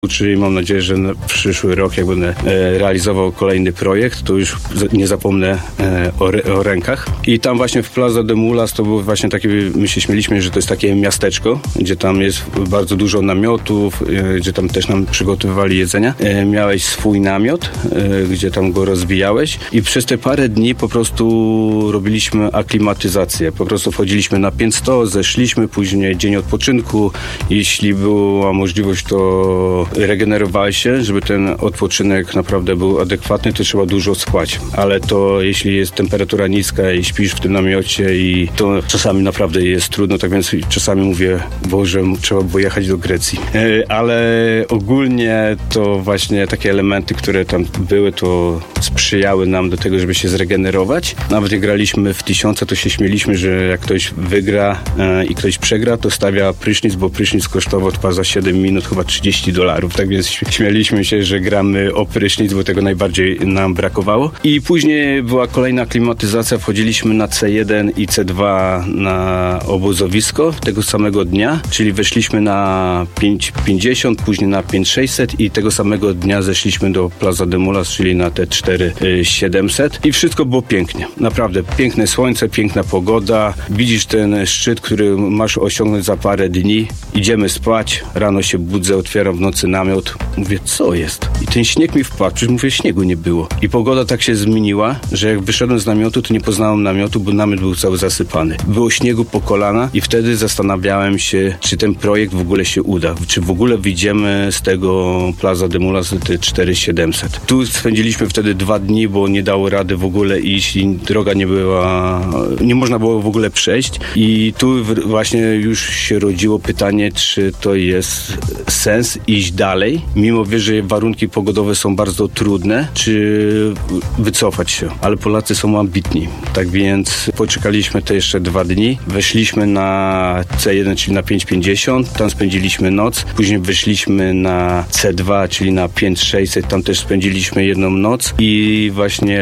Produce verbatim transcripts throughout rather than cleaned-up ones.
Czyli mam nadzieję, że na przyszły rok, jak będę e, realizował kolejny projekt, to już nie zapomnę e, o, o rękach. I tam właśnie w Plaza de Mulas to było właśnie takie, my się śmieliśmy, że to jest takie miasteczko, gdzie tam jest bardzo dużo namiotów, e, gdzie tam też nam przygotowywali jedzenia. E, miałeś swój namiot, e, gdzie tam go rozbijałeś i przez te parę dni po prostu robiliśmy aklimatyzację. Po prostu wchodziliśmy na piętsto, zeszliśmy, później dzień odpoczynku. Jeśli była możliwość, to regenerowałeś się, żeby ten odpoczynek naprawdę był adekwatny, to trzeba dużo spać. Ale to jeśli jest temperatura niska i śpisz w tym namiocie i to czasami naprawdę jest trudno, tak więc czasami mówię, Boże, trzeba było jechać do Grecji. Ale ogólnie to właśnie takie elementy, które tam były, to sprzyjały nam do tego, żeby się zregenerować. Nawet jak graliśmy w tysiące, to się śmieliśmy, że jak ktoś wygra i ktoś przegra, to stawia prysznic, bo prysznic kosztował chyba za siedem minut chyba trzydzieści dolarów. Tak więc śmieliśmy się, że gramy o prysznic, bo tego najbardziej nam brakowało. I później była kolejna klimatyzacja. Wchodziliśmy na C jeden i C dwa na obozowisko tego samego dnia, czyli weszliśmy na pięć pięćdziesiąt, później na pięć sześćset i tego samego dnia zeszliśmy do Plaza de Mulas, czyli na te cztery siedemset i wszystko było pięknie. Naprawdę piękne słońce, piękna pogoda. Widzisz ten szczyt, który masz osiągnąć za parę dni. Idziemy spać, rano się budzę, otwieram w nocy namiot. Mówię, co jest? I ten śnieg mi wpadł, przecież mówię, śniegu nie było. I pogoda tak się zmieniła, że jak wyszedłem z namiotu, to nie poznałem namiotu, bo namiot był cały zasypany. Było śniegu po kolana i wtedy zastanawiałem się, czy ten projekt w ogóle się uda. Czy w ogóle wyjdziemy z tego Plaza de Mulas te cztery siedemset. Tu spędziliśmy wtedy dwa dni, bo nie dało rady w ogóle iść i droga nie była, nie można było w ogóle przejść. I tu właśnie już się rodziło pytanie, czy to jest sens iść dalej, mimo wiesz, że warunki pogodowe są bardzo trudne, czy wycofać się. Ale Polacy są ambitni. Tak więc poczekaliśmy te jeszcze dwa dni. Weszliśmy na C jeden, czyli na pięć pięćdziesiąt. Tam spędziliśmy noc. Później weszliśmy na C dwa, czyli na pięć sześćset. Tam też spędziliśmy jedną noc. I właśnie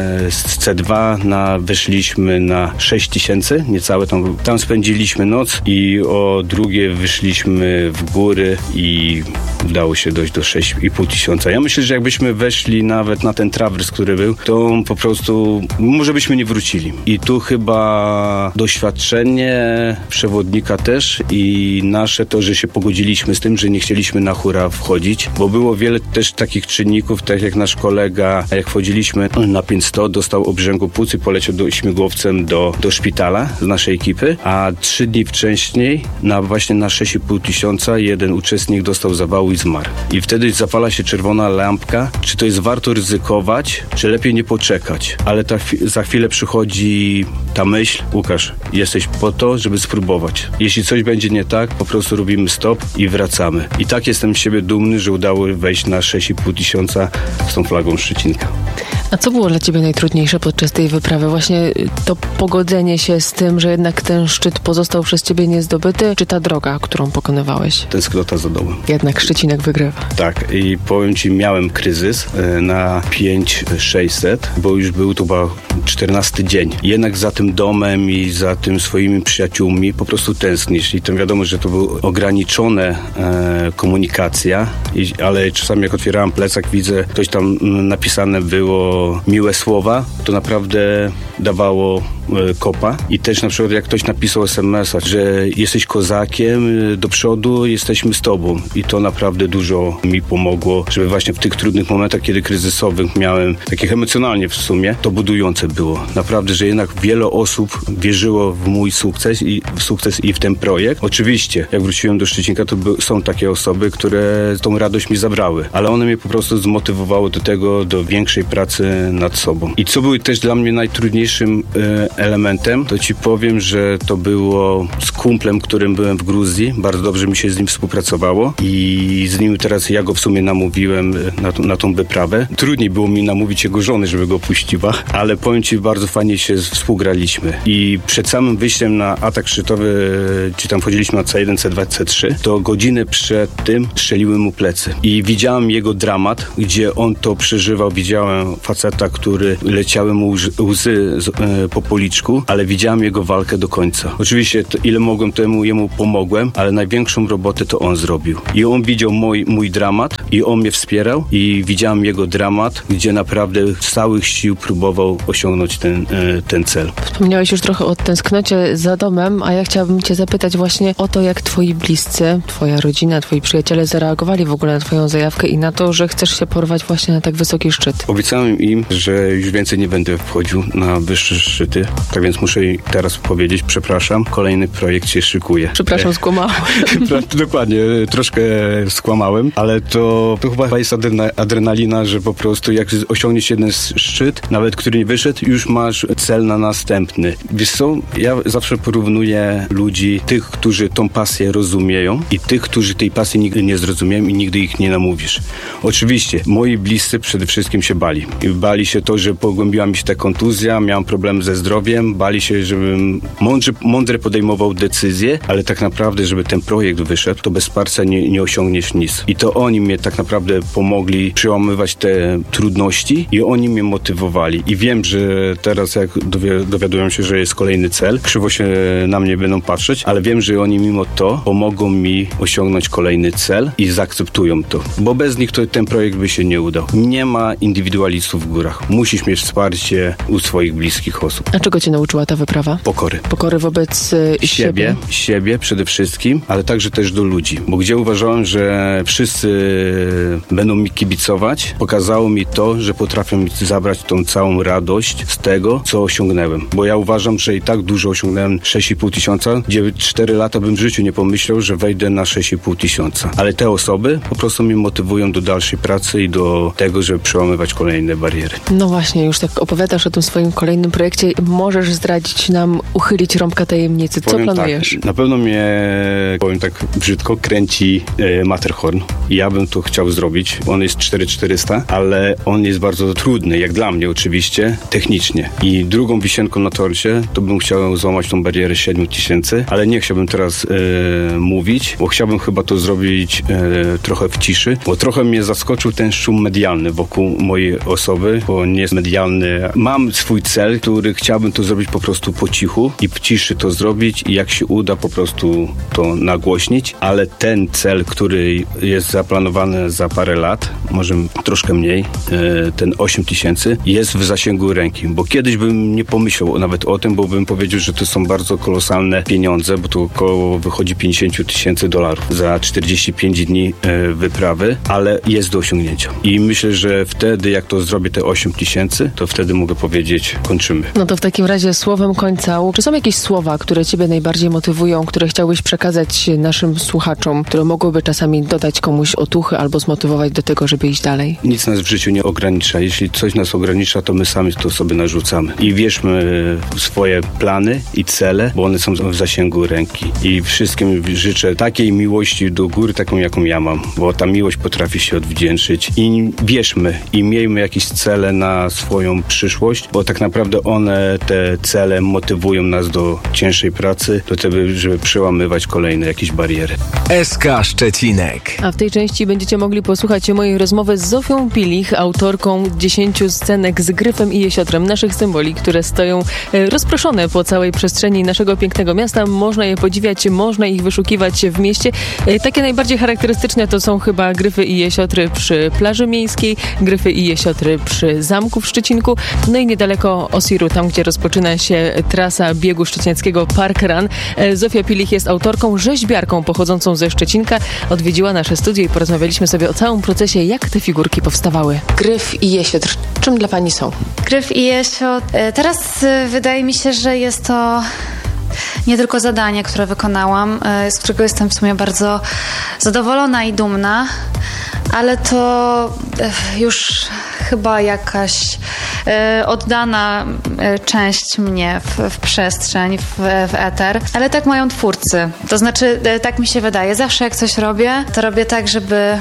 z C dwa na, weszliśmy na sześć tysięcy, niecałe. Tam, tam spędziliśmy noc i o drugie wyszliśmy w góry i udało się dojść do sześć i pół tysiąca. Ja myślę, że jakbyśmy weszli nawet na ten trawers, który był, to po prostu może byśmy nie wrócili. I tu chyba doświadczenie przewodnika też i nasze to, że się pogodziliśmy z tym, że nie chcieliśmy na hura wchodzić, bo było wiele też takich czynników, tak jak nasz kolega, jak wchodziliśmy na pięćset, dostał obrzęku płuc i poleciał do, śmigłowcem do, do szpitala z naszej ekipy, a trzy dni wcześniej na właśnie na sześć i pół tysiąca jeden uczestnik dostał zawału i zmarł. I wtedy zapala się czerwona lampka, czy to jest warto ryzykować, czy lepiej nie poczekać. Ale ta, za chwilę przychodzi ta myśl, Łukasz, jesteś po to, żeby spróbować. Jeśli coś będzie nie tak, po prostu robimy stop i wracamy. I tak jestem z siebie dumny, że udało wejść na sześć i pół tysiąca z tą flagą Szczecinka. A co było dla ciebie najtrudniejsze podczas tej wyprawy? Właśnie to pogodzenie się z tym, że jednak ten szczyt pozostał przez ciebie niezdobyty, czy ta droga, którą pokonywałeś? Tęsknota za domem. Jednak Szczecinek wygrywa. Tak, i powiem ci, miałem kryzys na pięć sześćset, bo już był to chyba czternasty dzień. Jednak za tym domem i za tym swoimi przyjaciółmi po prostu tęsknisz. I to wiadomo, że to była ograniczona e, komunikacja, i, ale czasami jak otwierałem plecak, widzę, ktoś tam napisane było miłe słowa, to naprawdę dawało e, kopa. I też na przykład jak ktoś napisał es em es a, że jesteś kozakiem, do przodu, jesteśmy z tobą. I to naprawdę dużo mi pomogło, żeby właśnie w tych trudnych momentach, kiedy kryzysowych miałem, takich emocjonalnie w sumie, to budujące było. Naprawdę, że jednak wiele osób wierzyło w mój sukces i w sukces i w ten projekt. Oczywiście, jak wróciłem do Szczecinka, to by, są takie osoby, które tą radość mi zabrały, ale one mnie po prostu zmotywowały do tego, do większej pracy nad sobą. I co było też dla mnie najtrudniejszym e, elementem, to ci powiem, że to było z kumplem, którym byłem w Gruzji. Bardzo dobrze mi się z nim współpracowało i z nim teraz ja go w sumie namówiłem na, na tą wyprawę. Trudniej było mi namówić jego żony, żeby go puściła, ale powiem ci, Ci, bardzo fajnie się współgraliśmy. I przed samym wyjściem na atak szczytowy, czy tam wchodziliśmy na C jeden, C dwa, C trzy, to godzinę przed tym strzeliły mu plecy. I widziałem jego dramat, gdzie on to przeżywał. Widziałem faceta, który leciały mu łzy z, e, po policzku, ale widziałem jego walkę do końca. Oczywiście to, ile mogłem, temu jemu pomogłem, ale największą robotę to on zrobił. I on widział mój, mój dramat i on mnie wspierał i widziałem jego dramat, gdzie naprawdę z całych sił próbował osiągnąć ten, e, ten cel. Wspomniałeś już trochę o tęsknocie za domem, a ja chciałabym Cię zapytać właśnie o to, jak Twoi bliscy, Twoja rodzina, Twoi przyjaciele zareagowali w ogóle na Twoją zajawkę i na to, że chcesz się porwać właśnie na tak wysoki szczyt. Obiecałem im, że już więcej nie będę wchodził na wyższe szczyty, tak więc muszę teraz powiedzieć, przepraszam, kolejny projekt się szykuje. Przepraszam, skłamałem. Dokładnie, troszkę skłamałem, ale to, to chyba jest adrenalina, że po prostu jak osiągniesz jeden szczyt, nawet który nie wyszedł, już masz cel na następny. Wiesz co, ja zawsze porównuję ludzi, tych, którzy tą pasję rozumieją i tych, którzy tej pasji nigdy nie zrozumieją i nigdy ich nie namówisz. Oczywiście, moi bliscy przede wszystkim się bali. I bali się to, że pogłębiła mi się ta kontuzja, miałem problem ze zdrowiem, bali się, żebym mądrze, mądrze podejmował decyzje, ale tak naprawdę, żeby ten projekt wyszedł, to bez wsparcia nie, nie osiągniesz nic. I to oni mnie tak naprawdę pomogli przełamywać te trudności i oni mnie motywowali. I wiem, że teraz jak dowi- dowiadują się, że jest kolejny cel, krzywo się na mnie będą patrzeć, ale wiem, że oni mimo to pomogą mi osiągnąć kolejny cel i zaakceptują to. Bo bez nich to ten projekt by się nie udał. Nie ma indywidualistów w górach. Musisz mieć wsparcie u swoich bliskich osób. A czego Cię nauczyła ta wyprawa? Pokory. Pokory wobec y, siebie? Siebie, siebie przede wszystkim, ale także też do ludzi. Bo gdzie uważałem, że wszyscy będą mi kibicować, pokazało mi to, że potrafią mi zabrać tą całą radość z tego, co osiągnąłem. Bo ja uważam, że i tak dużo osiągnąłem, sześć i pół tysiąca, gdzie cztery lata bym w życiu nie pomyślał, że wejdę na sześć i pół tysiąca. Ale te osoby po prostu mnie motywują do dalszej pracy i do tego, żeby przełamywać kolejne bariery. No właśnie, już tak opowiadasz o tym swoim kolejnym projekcie. Możesz zdradzić nam, uchylić rąbka tajemnicy. Co Powiem planujesz? Tak, na pewno mnie, powiem tak brzydko, kręci e, Matterhorn. Ja bym to chciał zrobić. On jest cztery tysiące czterysta, ale on jest bardzo trudny, jak dla mnie oczywiście, technicznie. I drugą wisienką na torcie, to bym chciał złamać tą barierę siedem tysięcy, ale nie chciałbym teraz e, mówić, bo chciałbym chyba to zrobić e, trochę w ciszy, bo trochę mnie zaskoczył ten szum medialny wokół mojej osoby, bo nie jest medialny. Mam swój cel, który chciałbym to zrobić po prostu po cichu i w ciszy to zrobić i jak się uda po prostu to nagłośnić, ale ten cel, który jest zaplanowany za parę lat, może troszkę mniej, e, ten osiem tysięcy, jest w zasięgu ręki, bo kiedyś bym nie pomyślał nawet o tym, bo bym powiedział, że to są bardzo kolosalne pieniądze, bo to około wychodzi pięćdziesiąt tysięcy dolarów za czterdzieści pięć dni e, wyprawy, ale jest do osiągnięcia. I myślę, że wtedy, jak to zrobię te osiem tysięcy, to wtedy mogę powiedzieć, kończymy. No to w takim razie słowem końca, czy są jakieś słowa, które Ciebie najbardziej motywują, które chciałbyś przekazać naszym słuchaczom, które mogłyby czasami dodać komuś otuchy albo zmotywować do tego, żeby iść dalej? Nic nas w życiu nie ogranicza. Jeśli coś nas ogranicza, to my sami to sobie narzucamy. I wierzmy w swoje plany i cele, bo one są w zasięgu ręki. I wszystkim życzę takiej miłości do góry, taką jaką ja mam, bo ta miłość potrafi się odwdzięczyć. I wierzmy i miejmy jakieś cele na swoją przyszłość, bo tak naprawdę one, te cele motywują nas do cięższej pracy, do tego, żeby przełamywać kolejne jakieś bariery. S K Szczecinek. A w tej części będziecie mogli posłuchać mojej rozmowy z Zofią Pilich, autorką dziesięciu scenek z gryfem i jesiotrem, naszych symboli, które stoją rozproszone po całej przestrzeni naszego pięknego miasta. Można je podziwiać, można ich wyszukiwać w mieście. Takie najbardziej charakterystyczne to są chyba gryfy i jesiotry przy plaży miejskiej, gryfy i jesiotry przy zamku w Szczecinku, no i niedaleko Osiru, tam gdzie rozpoczyna się trasa biegu szczecińskiego Park Run. Zofia Pilich jest autorką, rzeźbiarką pochodzącą ze Szczecinka. Odwiedziła nasze studio i porozmawialiśmy sobie o całym procesie, jak te figurki powstawały. Gryf i jesiotr, czym dla Pani są? Gryf i jesiotr. Teraz wydaje mi się, że jest to nie tylko zadanie, które wykonałam, z którego jestem w sumie bardzo zadowolona i dumna, ale to już chyba jakaś e, oddana e, część mnie w, w przestrzeń, w, w eter. Ale tak mają twórcy. To znaczy, e, tak mi się wydaje. Zawsze jak coś robię, to robię tak, żeby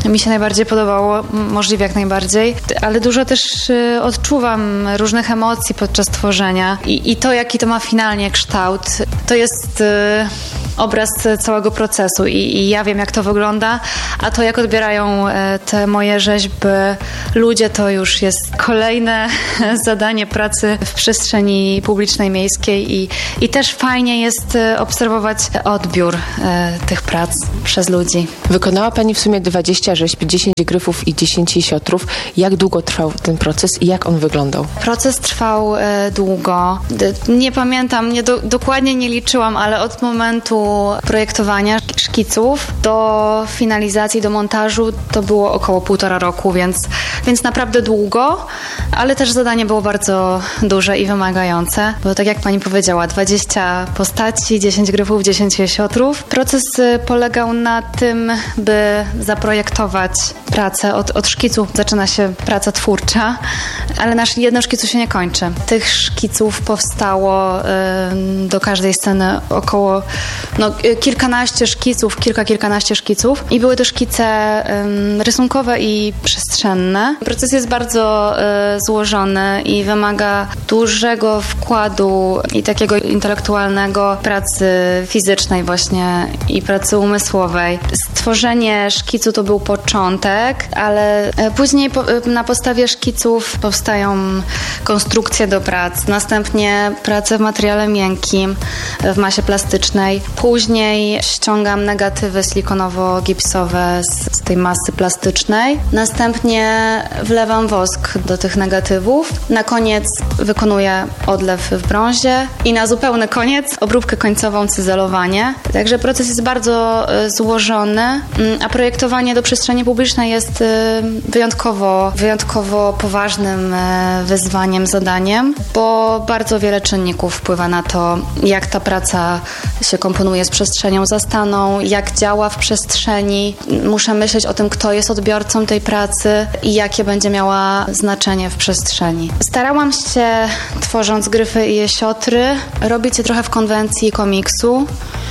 mi się najbardziej podobało, możliwie jak najbardziej, ale dużo też y, odczuwam różnych emocji podczas tworzenia i, i to, jaki to ma finalnie kształt, to jest y, obraz całego procesu I, i ja wiem, jak to wygląda, a to, jak odbierają y, te moje rzeźby ludzie, to już jest kolejne zadanie pracy w przestrzeni publicznej, miejskiej i, i też fajnie jest y, obserwować odbiór y, tych prac przez ludzi. Wykonała Pani w sumie dwadzieścia rzeźb, dziesięć gryfów i dziesięć jesiotrów. Jak długo trwał ten proces i jak on wyglądał? Proces trwał e, długo. D- nie pamiętam, nie do, dokładnie nie liczyłam, ale od momentu projektowania szkiców do finalizacji, do montażu to było około półtora roku, więc, więc naprawdę długo, ale też zadanie było bardzo duże i wymagające, bo tak jak Pani powiedziała, dwadzieścia postaci, dziesięć gryfów, dziesięć jesiotrów. Proces e, polegał na tym, by zaprojektować pracę. Od, od szkicu zaczyna się praca twórcza, ale nasz jedno szkicu się nie kończy. Tych szkiców powstało y, do każdej sceny około no, kilkanaście szkiców, kilka, kilkanaście szkiców i były to szkice y, rysunkowe i przestrzenne. Proces jest bardzo y, złożony i wymaga dużego wkładu i takiego intelektualnego pracy fizycznej właśnie i pracy umysłowej. Stworzenie szkicu to był początek, ale później po, na podstawie szkiców powstają konstrukcje do prac, następnie prace w materiale miękkim, w masie plastycznej. Później ściągam negatywy silikonowo-gipsowe z, z tej masy plastycznej. Następnie wlewam wosk do tych negatywów. Na koniec wykonuję odlew w brązie i na zupełny koniec obróbkę końcową, cyzelowanie. Także proces jest bardzo y, złożony, y, a projektowanie do przestrzeni publicznej jest y, wyjątkowo, wyjątkowo poważnym y, wyzwaniem, zadaniem, bo bardzo wiele czynników wpływa na to, jak ta praca się komponuje z przestrzenią zastaną, jak działa w przestrzeni. Muszę myśleć o tym, kto jest odbiorcą tej pracy i jakie będzie miała znaczenie w przestrzeni. Starałam się, tworząc gryfy i jesiotry, robić je trochę w konwencji komiksu.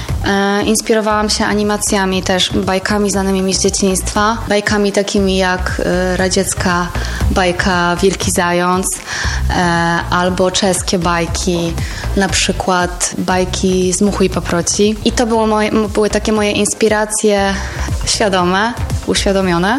E, inspirowałam się animacjami też, bajkami znanymi mi z dzieciństwa, bajkami takimi jak e, radziecka bajka Wielki Zając e, albo czeskie bajki, na przykład bajki z Muchu i Paproci. I to było moje, były takie moje inspiracje świadome, uświadomione.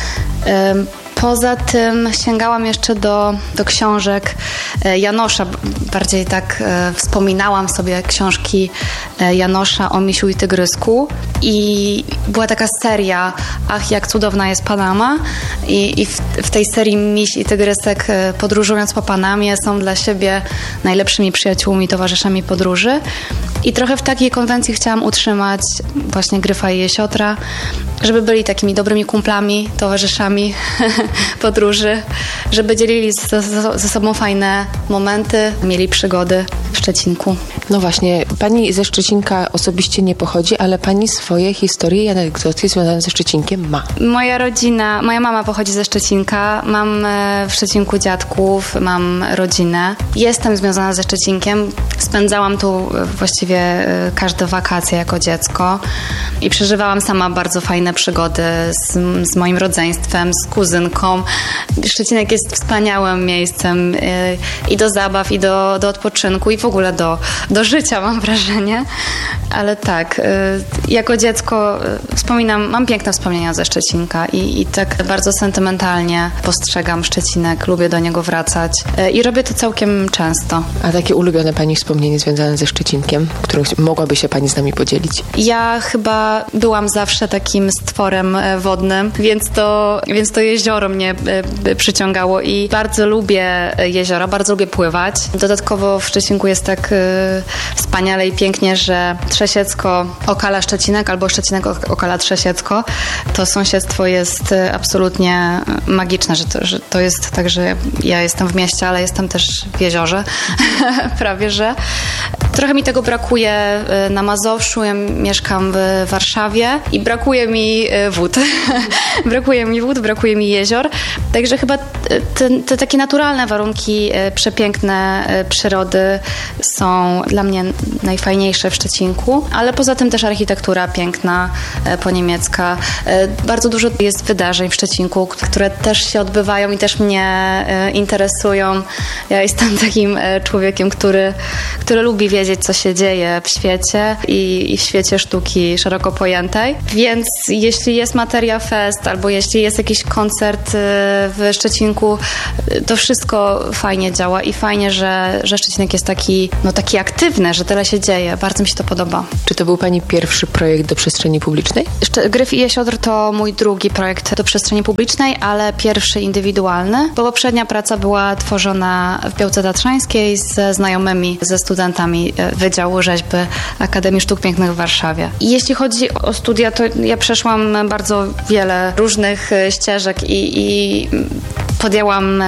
E, Poza tym sięgałam jeszcze do, do książek Janosza. Bardziej tak e, wspominałam sobie książki Janosza o Misiu i Tygrysku. I była taka seria Ach, jak cudowna jest Panama. I, i w, w tej serii Miś i Tygrysek, e, podróżując po Panamie, są dla siebie najlepszymi przyjaciółmi, towarzyszami podróży. I trochę w takiej konwencji chciałam utrzymać właśnie Gryfa i Jesiotra, żeby byli takimi dobrymi kumplami, towarzyszami podróży, żeby dzielili ze, ze sobą fajne momenty, mieli przygody w Szczecinku. No właśnie, Pani ze Szczecinka osobiście nie pochodzi, ale Pani swoje historie i anegdoty związane ze Szczecinkiem ma. Moja rodzina, moja mama pochodzi ze Szczecinka, mam w Szczecinku dziadków, mam rodzinę. Jestem związana ze Szczecinkiem, spędzałam tu właściwie każde wakacje jako dziecko i przeżywałam sama bardzo fajne przygody z, z moim rodzeństwem, z kuzynką. Szczecinek jest wspaniałym miejscem i do zabaw, i do, do odpoczynku, i w ogóle do, do życia, mam wrażenie. Ale tak, jako dziecko wspominam, mam piękne wspomnienia ze Szczecinka i, i tak bardzo sentymentalnie postrzegam Szczecinek, lubię do niego wracać i robię to całkiem często. A takie ulubione Pani wspomnienie związane ze Szczecinkiem, którą mogłaby się Pani z nami podzielić? Ja chyba byłam zawsze takim stworem wodnym, więc to, więc to jezioro mnie przyciągało i bardzo lubię jeziora, bardzo lubię pływać. Dodatkowo w Szczecinku jest tak wspaniale i pięknie, że Trzesiecko okala Szczecinek albo Szczecinek okala Trzesiecko. To sąsiedztwo jest absolutnie magiczne, że to, że to jest tak, że ja jestem w mieście, ale jestem też w jeziorze, prawie że. Trochę mi tego brakuje na Mazowszu, ja mieszkam w Warszawie i brakuje mi wód. brakuje mi wód, brakuje mi jezior. Także chyba te, te takie naturalne warunki, przepiękne przyrody są dla mnie najfajniejsze w Szczecinku, ale poza tym też architektura piękna, poniemiecka. Bardzo dużo jest wydarzeń w Szczecinku, które też się odbywają i też mnie interesują. Ja jestem takim człowiekiem, który, który lubi wiedzieć, co się dzieje w świecie i, i w świecie sztuki szeroko pojętej. Więc jeśli jest Materia Fest albo jeśli jest jakiś koncert w Szczecinku, to wszystko fajnie działa i fajnie, że, że Szczecinek jest taki, no, taki aktywny, że tyle się dzieje. Bardzo mi się to podoba. Czy to był Pani pierwszy projekt do przestrzeni publicznej? Gryf i Jesiodr to mój drugi projekt do przestrzeni publicznej, ale pierwszy indywidualny, bo poprzednia praca była tworzona w Białce Tatrzańskiej ze znajomymi, ze studentami Wydziału Rzeźby Akademii Sztuk Pięknych w Warszawie. I jeśli chodzi o studia, to ja przeszłam bardzo wiele różnych ścieżek i, i podjęłam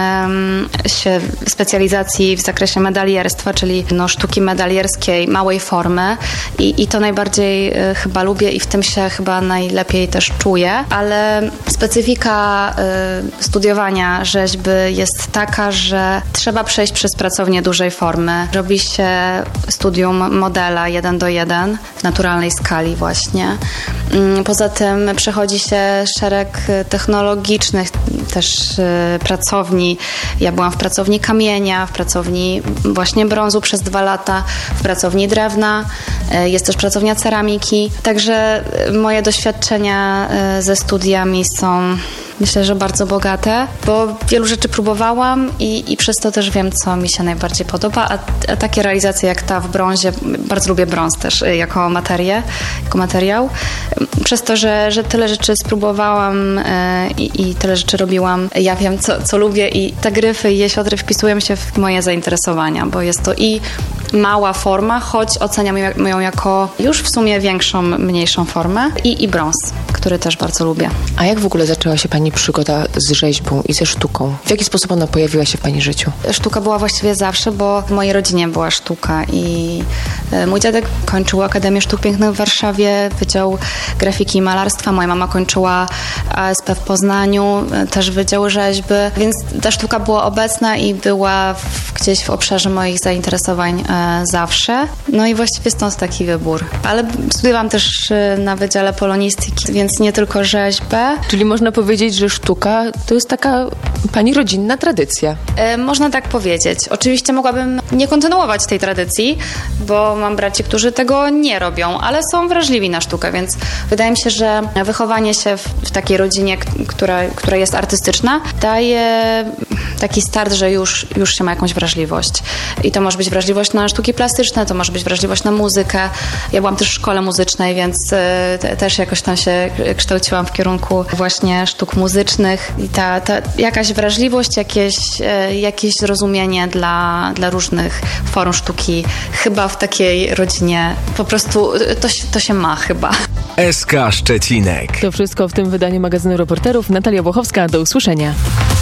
się specjalizacji w zakresie medalierstwa, czyli no, sztuki medalierskiej małej formy i, i to najbardziej chyba lubię i w tym się chyba najlepiej też czuję, ale specyfika y, studiowania rzeźby jest taka, że trzeba przejść przez pracownię dużej formy. Robi się studium modela jeden do jeden w naturalnej skali właśnie. Y, poza tym przechodzi się szereg technologicznych też y, pracowni. Ja byłam w pracowni kamienia, w pracowni właśnie brązu przez dwa lata, w pracowni drewna, y, jest też pracownia ceramiki. Także moje doświadczenia y, ze studiami są, myślę, że bardzo bogate, bo wielu rzeczy próbowałam i, i przez to też wiem, co mi się najbardziej podoba, a, a takie realizacje jak ta w brązie, bardzo lubię brąz też jako materię, jako materiał. Przez to, że, że tyle rzeczy spróbowałam yy, i tyle rzeczy robiłam, ja wiem, co, co lubię i te gryfy i jesiodry wpisują się w moje zainteresowania, bo jest to i mała forma, choć oceniam ją jako już w sumie większą, mniejszą formę i, i brąz, który też bardzo lubię. A jak w ogóle zaczęła się Pani przygoda z rzeźbą i ze sztuką? W jaki sposób ona pojawiła się w Pani życiu? Sztuka była właściwie zawsze, bo w mojej rodzinie była sztuka i mój dziadek kończył Akademię Sztuk Pięknych w Warszawie, Wydział Grafiki i Malarstwa. Moja mama kończyła A S P w Poznaniu, też Wydział Rzeźby, więc ta sztuka była obecna i była w, gdzieś w obszarze moich zainteresowań e, zawsze. No i właściwie stąd taki wybór. Ale studiowałam też na Wydziale Polonistyki, więc nie tylko rzeźbę. Czyli można powiedzieć, że sztuka to jest taka Pani rodzinna tradycja. E, można tak powiedzieć. Oczywiście mogłabym nie kontynuować tej tradycji, bo mam braci, którzy tego nie robią, ale są wrażliwi na sztukę, więc wydaje mi się, że wychowanie się w, w takiej rodzinie, która, która jest artystyczna, daje taki start, że już, już się ma jakąś wrażliwość. I to może być wrażliwość na sztuki plastyczne, to może być wrażliwość na muzykę. Ja byłam też w szkole muzycznej, więc te, też jakoś tam się kształciłam w kierunku właśnie sztuk muzycznych. I ta, ta jakaś wrażliwość, jakieś, jakieś zrozumienie dla, dla różnych form sztuki chyba w takiej rodzinie po prostu to, to się ma chyba. S K Szczecinek. To wszystko w tym wydaniu magazynu Reporterów. Natalia Błochowska, do usłyszenia.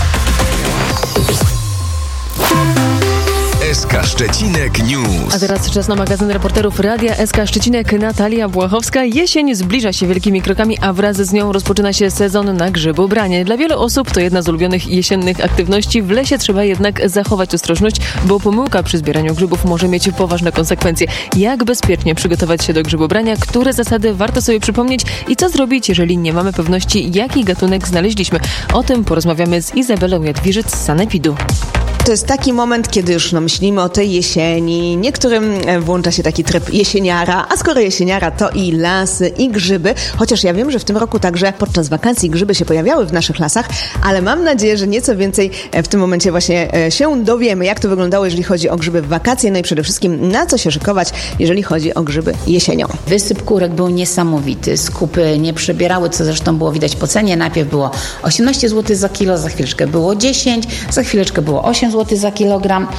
S K Szczecinek News. A teraz czas na magazyn Reporterów Radia S K Szczecinek. Natalia Błachowska. Jesień zbliża się wielkimi krokami, a wraz z nią rozpoczyna się sezon na grzybobranie. Dla wielu osób to jedna z ulubionych jesiennych aktywności. W lesie trzeba jednak zachować ostrożność, bo pomyłka przy zbieraniu grzybów może mieć poważne konsekwencje. Jak bezpiecznie przygotować się do grzybobrania, które zasady warto sobie przypomnieć i co zrobić, jeżeli nie mamy pewności, jaki gatunek znaleźliśmy. O tym porozmawiamy z Izabelą Jadwiżyc z Sanepidu. To jest taki moment, kiedy już no, myślimy o tej jesieni. Niektórym włącza się taki tryb jesieniara, a skoro jesieniara, to i lasy, i grzyby. Chociaż ja wiem, że w tym roku także podczas wakacji grzyby się pojawiały w naszych lasach, ale mam nadzieję, że nieco więcej w tym momencie właśnie się dowiemy, jak to wyglądało, jeżeli chodzi o grzyby w wakacje, no i przede wszystkim na co się szykować, jeżeli chodzi o grzyby jesienią. Wysyp kurek był niesamowity. Skupy nie przebierały, co zresztą było widać po cenie. Najpierw było osiemnaście złotych za kilo, za chwileczkę było dziesięć, za chwileczkę było osiem złotych za kilogram.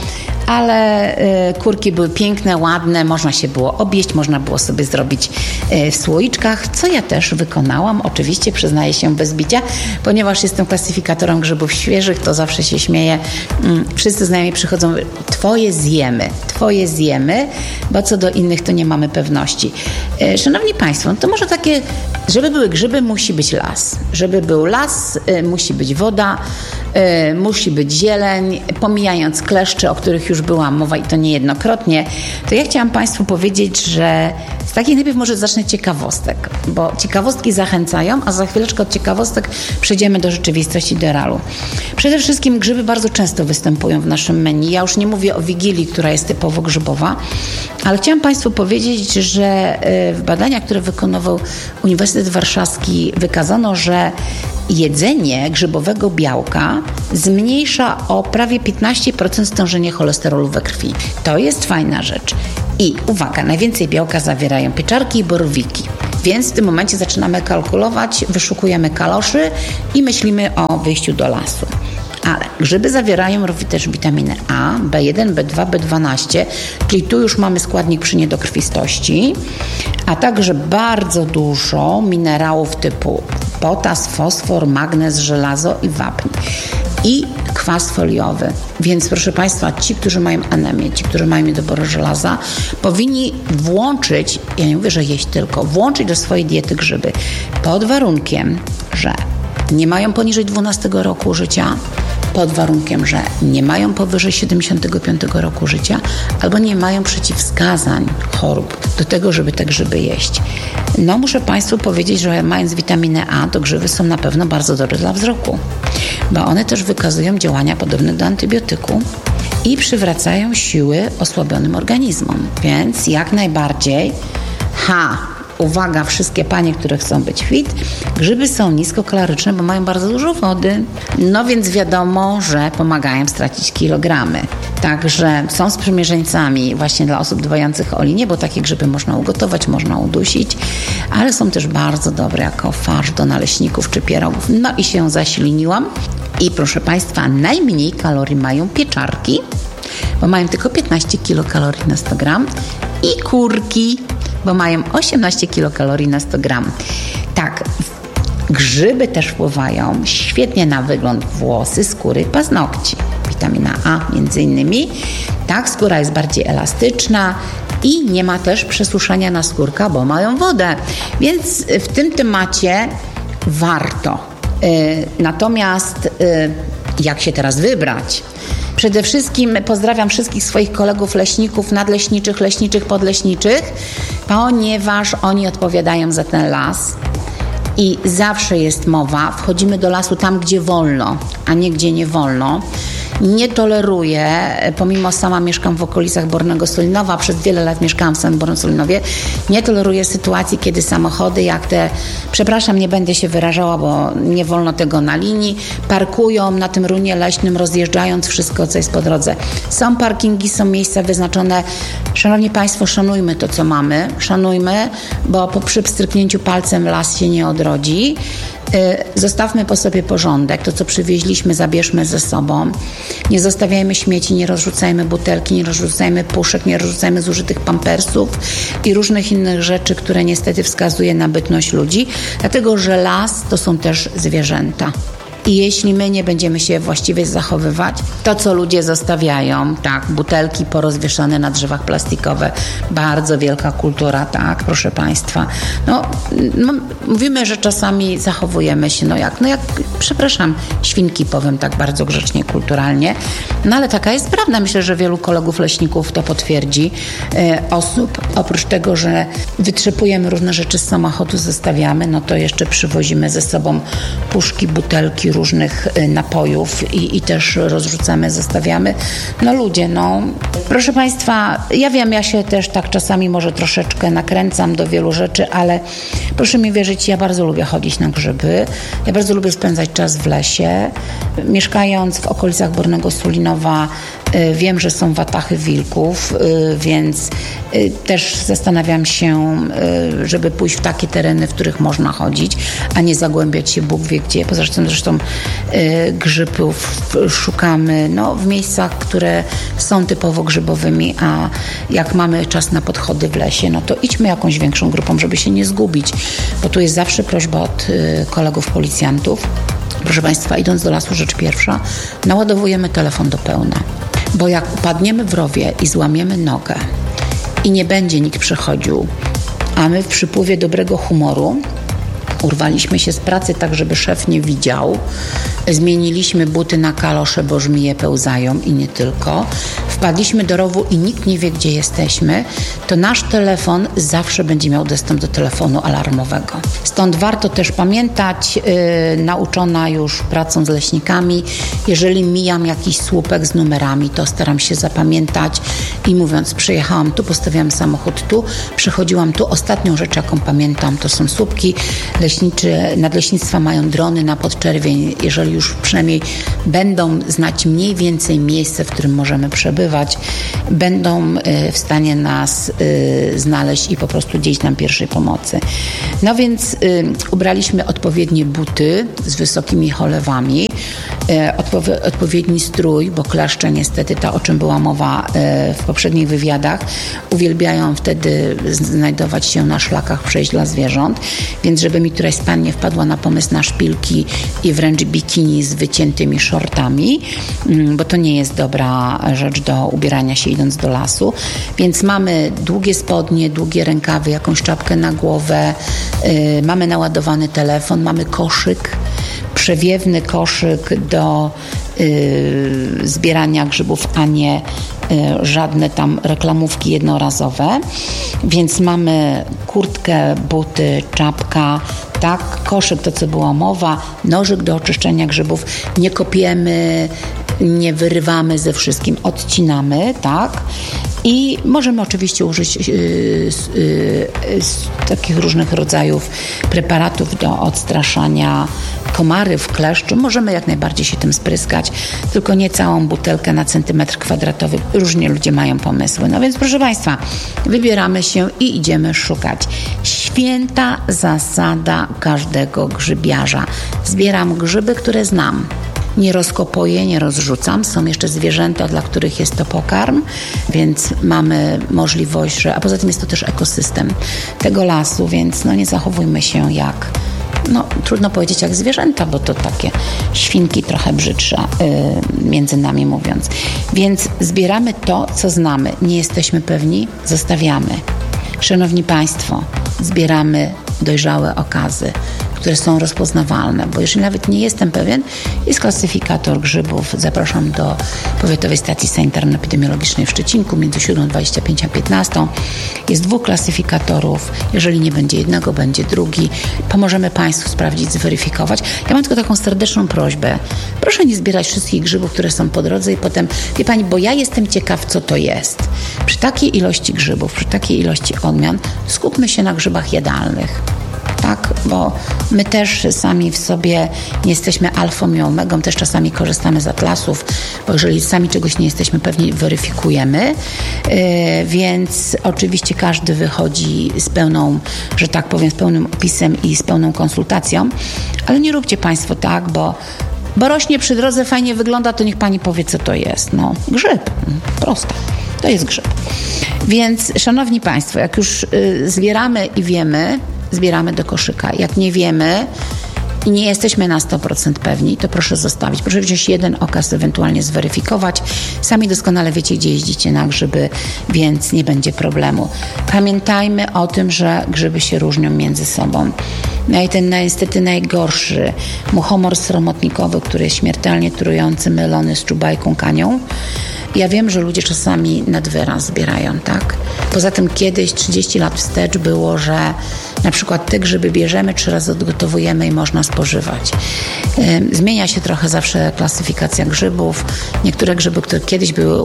ale y, kurki były piękne, ładne, można się było objeść, można było sobie zrobić y, w słoiczkach, co ja też wykonałam, oczywiście przyznaję się bez bicia, ponieważ jestem klasyfikatorem grzybów świeżych, to zawsze się śmieję. Mm, wszyscy znajomi przychodzą, twoje zjemy, twoje zjemy, bo co do innych to nie mamy pewności. Y, szanowni Państwo, no to może takie, żeby były grzyby, musi być las. Żeby był las, y, musi być woda, y, musi być zieleń, pomijając kleszcze, o których już była mowa i to niejednokrotnie, to ja chciałam Państwu powiedzieć, że z takich najpierw może zacznę ciekawostek, bo ciekawostki zachęcają, a za chwileczkę od ciekawostek przejdziemy do rzeczywistości, do realu. Przede wszystkim grzyby bardzo często występują w naszym menu. Ja już nie mówię o Wigilii, która jest typowo grzybowa, ale chciałam Państwu powiedzieć, że w badaniach, które wykonywał Uniwersytet Warszawski, wykazano, że jedzenie grzybowego białka zmniejsza o prawie piętnaście procent stężenie cholesterolu we krwi. To jest fajna rzecz. I uwaga, najwięcej białka zawierają pieczarki i borowiki. Więc w tym momencie zaczynamy kalkulować, wyszukujemy kaloszy i myślimy o wyjściu do lasu. Ale grzyby zawierają również witaminę A, B jeden, B dwa, B dwanaście, czyli tu już mamy składnik przy niedokrwistości, a także bardzo dużo minerałów typu potas, fosfor, magnez, żelazo i wapń. I kwas foliowy. Więc proszę Państwa, ci, którzy mają anemię, ci, którzy mają niedobór żelaza, powinni włączyć, ja nie mówię, że jeść tylko, włączyć do swojej diety grzyby. Pod warunkiem, że nie mają poniżej dwunastego roku życia, pod warunkiem, że nie mają powyżej siedemdziesiątego piątego roku życia albo nie mają przeciwwskazań chorób do tego, żeby te grzyby jeść. No muszę Państwu powiedzieć, że mając witaminę A, to grzyby są na pewno bardzo dobre dla wzroku, bo one też wykazują działania podobne do antybiotyku i przywracają siły osłabionym organizmom. Więc jak najbardziej ha! Uwaga, wszystkie panie, które chcą być fit, grzyby są niskokaloryczne, bo mają bardzo dużo wody. No więc wiadomo, że pomagają stracić kilogramy. Także są sprzymierzeńcami właśnie dla osób dbających o linię, bo takie grzyby można ugotować, można udusić, ale są też bardzo dobre jako farsz do naleśników czy pierogów. No i się zaśliniłam. I proszę Państwa, najmniej kalorii mają pieczarki, bo mają tylko piętnaście kilokalorii na sto gram i kurki, bo mają osiemnaście kilokalorii na sto gram. Tak, grzyby też wpływają świetnie na wygląd włosy, skóry, paznokci. Witamina A między innymi. Tak, skóra jest bardziej elastyczna i nie ma też przesuszenia naskórka, bo mają wodę. Więc w tym temacie warto. Yy, natomiast yy, jak się teraz wybrać? Przede wszystkim pozdrawiam wszystkich swoich kolegów leśników, nadleśniczych, leśniczych, podleśniczych, ponieważ oni odpowiadają za ten las i zawsze jest mowa, wchodzimy do lasu tam, gdzie wolno, a nie gdzie nie wolno. Nie toleruję, pomimo sama mieszkam w okolicach Bornego Solinowa, przez wiele lat mieszkałam w samym Bornym Solinowie, nie toleruję sytuacji, kiedy samochody jak te, przepraszam, nie będę się wyrażała, bo nie wolno tego na linii, parkują na tym runie leśnym, rozjeżdżając wszystko, co jest po drodze. Są parkingi, są miejsca wyznaczone. Szanowni Państwo, szanujmy to, co mamy, szanujmy, bo po przy pstryknięciu palcem las się nie odrodzi. Zostawmy po sobie porządek, to co przywieźliśmy zabierzmy ze sobą, nie zostawiajmy śmieci, nie rozrzucajmy butelki, nie rozrzucajmy puszek, nie rozrzucajmy zużytych pampersów i różnych innych rzeczy, które niestety wskazuje na bytność ludzi, dlatego że las to są też zwierzęta. I jeśli my nie będziemy się właściwie zachowywać, to co ludzie zostawiają, tak, butelki porozwieszane na drzewach plastikowe, bardzo wielka kultura, tak, proszę Państwa. No, no mówimy, że czasami zachowujemy się, no jak, no jak, przepraszam, świnki, powiem tak bardzo grzecznie, kulturalnie, no ale taka jest prawda. Myślę, że wielu kolegów leśników to potwierdzi. E, osób, oprócz tego, że wytrzepujemy różne rzeczy z samochodu, zostawiamy, no to jeszcze przywozimy ze sobą puszki, butelki, różnych napojów i, i też rozrzucamy, zostawiamy. No ludzie, no proszę Państwa, ja wiem, ja się też tak czasami może troszeczkę nakręcam do wielu rzeczy, ale proszę mi wierzyć, ja bardzo lubię chodzić na grzyby, ja bardzo lubię spędzać czas w lesie. Mieszkając w okolicach Bornego Sulinowa, Wiem, że są watachy wilków, więc też zastanawiam się, żeby pójść w takie tereny, w których można chodzić, a nie zagłębiać się Bóg wie gdzie. Poza tym zresztą grzybów szukamy no, w miejscach, które są typowo grzybowymi, a jak mamy czas na podchody w lesie, no to idźmy jakąś większą grupą, żeby się nie zgubić, bo tu jest zawsze prośba od kolegów policjantów. Proszę Państwa, idąc do lasu, rzecz pierwsza, naładowujemy telefon do pełna, bo jak upadniemy w rowie i złamiemy nogę i nie będzie nikt przychodził, a my w przypływie dobrego humoru urwaliśmy się z pracy tak, żeby szef nie widział, zmieniliśmy buty na kalosze, bo żmije pełzają i nie tylko, wpadliśmy do rowu i nikt nie wie, gdzie jesteśmy, to nasz telefon zawsze będzie miał dostęp do telefonu alarmowego. Stąd warto też pamiętać, yy, nauczona już pracą z leśnikami, jeżeli mijam jakiś słupek z numerami, to staram się zapamiętać i mówiąc, przyjechałam tu, postawiłam samochód tu, przychodziłam tu. Ostatnią rzecz, jaką pamiętam, to są słupki. Leśniczy, nadleśnictwa mają drony na podczerwień, jeżeli już przynajmniej będą znać mniej więcej miejsce, w którym możemy przebywać, będą w stanie nas znaleźć i po prostu udzielić nam pierwszej pomocy. No więc ubraliśmy odpowiednie buty z wysokimi cholewami, odpowie, odpowiedni strój, bo kleszcze niestety, to o czym była mowa w poprzednich wywiadach, uwielbiają wtedy znajdować się na szlakach przejść dla zwierząt, więc żeby mi któraś z pań nie wpadła na pomysł na szpilki i wręcz bikini z wyciętymi shortami, bo to nie jest dobra rzecz do ubierania się idąc do lasu, więc mamy długie spodnie, długie rękawy, jakąś czapkę na głowę, yy, mamy naładowany telefon, mamy koszyk, przewiewny koszyk do yy, zbierania grzybów, a nie yy, żadne tam reklamówki jednorazowe, więc mamy kurtkę, buty, czapka, tak, koszyk, to co była mowa, nożyk do oczyszczenia grzybów, nie kopiemy, nie wyrywamy ze wszystkim, odcinamy, tak, i możemy oczywiście użyć yy, yy, yy, takich różnych rodzajów preparatów do odstraszania komarów, kleszczu. Możemy jak najbardziej się tym spryskać, tylko nie całą butelkę na centymetr kwadratowy. Różnie ludzie mają pomysły. No więc proszę Państwa, wybieramy się i idziemy szukać. Święta zasada każdego grzybiarza. Zbieram grzyby, które znam. Nie rozkopuję, nie rozrzucam. Są jeszcze zwierzęta, dla których jest to pokarm, więc mamy możliwość, że... A poza tym jest to też ekosystem tego lasu, więc no nie zachowujmy się jak... No, trudno powiedzieć jak zwierzęta, bo to takie świnki trochę brzydsze, yy, między nami mówiąc. Więc zbieramy to, co znamy. Nie jesteśmy pewni, zostawiamy. Szanowni Państwo, zbieramy dojrzałe okazy, które są rozpoznawalne, bo jeżeli nawet nie jestem pewien, jest klasyfikator grzybów. Zapraszam do Powiatowej Stacji Sanitarno-Epidemiologicznej w Szczecinku między siódmą dwadzieścia pięć a piętnastą. Jest dwóch klasyfikatorów. Jeżeli nie będzie jednego, będzie drugi. Pomożemy Państwu sprawdzić, zweryfikować. Ja mam tylko taką serdeczną prośbę. Proszę nie zbierać wszystkich grzybów, które są po drodze i potem, wie Pani, bo ja jestem ciekaw, co to jest. Przy takiej ilości grzybów, przy takiej ilości odmian, skupmy się na grzybach jadalnych. Tak, bo my też sami w sobie nie jesteśmy alfą i omegą, też czasami korzystamy z atlasów, bo jeżeli sami czegoś nie jesteśmy pewni, weryfikujemy, yy, więc oczywiście każdy wychodzi z pełną, że tak powiem, z pełnym opisem i z pełną konsultacją, ale nie róbcie Państwo tak, bo bo rośnie przy drodze, fajnie wygląda, to niech Pani powie, co to jest. No, grzyb, proste. To jest grzyb. Więc, szanowni Państwo, jak już y, zbieramy i wiemy, zbieramy do koszyka. Jak nie wiemy i nie jesteśmy na sto procent pewni, to proszę zostawić. Proszę wziąć jeden okaz, ewentualnie zweryfikować. Sami doskonale wiecie, gdzie jeździcie na grzyby, więc nie będzie problemu. Pamiętajmy o tym, że grzyby się różnią między sobą. No i ten niestety najgorszy, muchomor sromotnikowy, który jest śmiertelnie trujący, mylony z czubajką kanią. Ja wiem, że ludzie czasami nad wyraz zbierają, tak? Poza tym kiedyś, trzydzieści lat wstecz było, że na przykład te grzyby bierzemy, trzy razy odgotowujemy i można spożywać. Zmienia się trochę zawsze klasyfikacja grzybów. Niektóre grzyby, które kiedyś były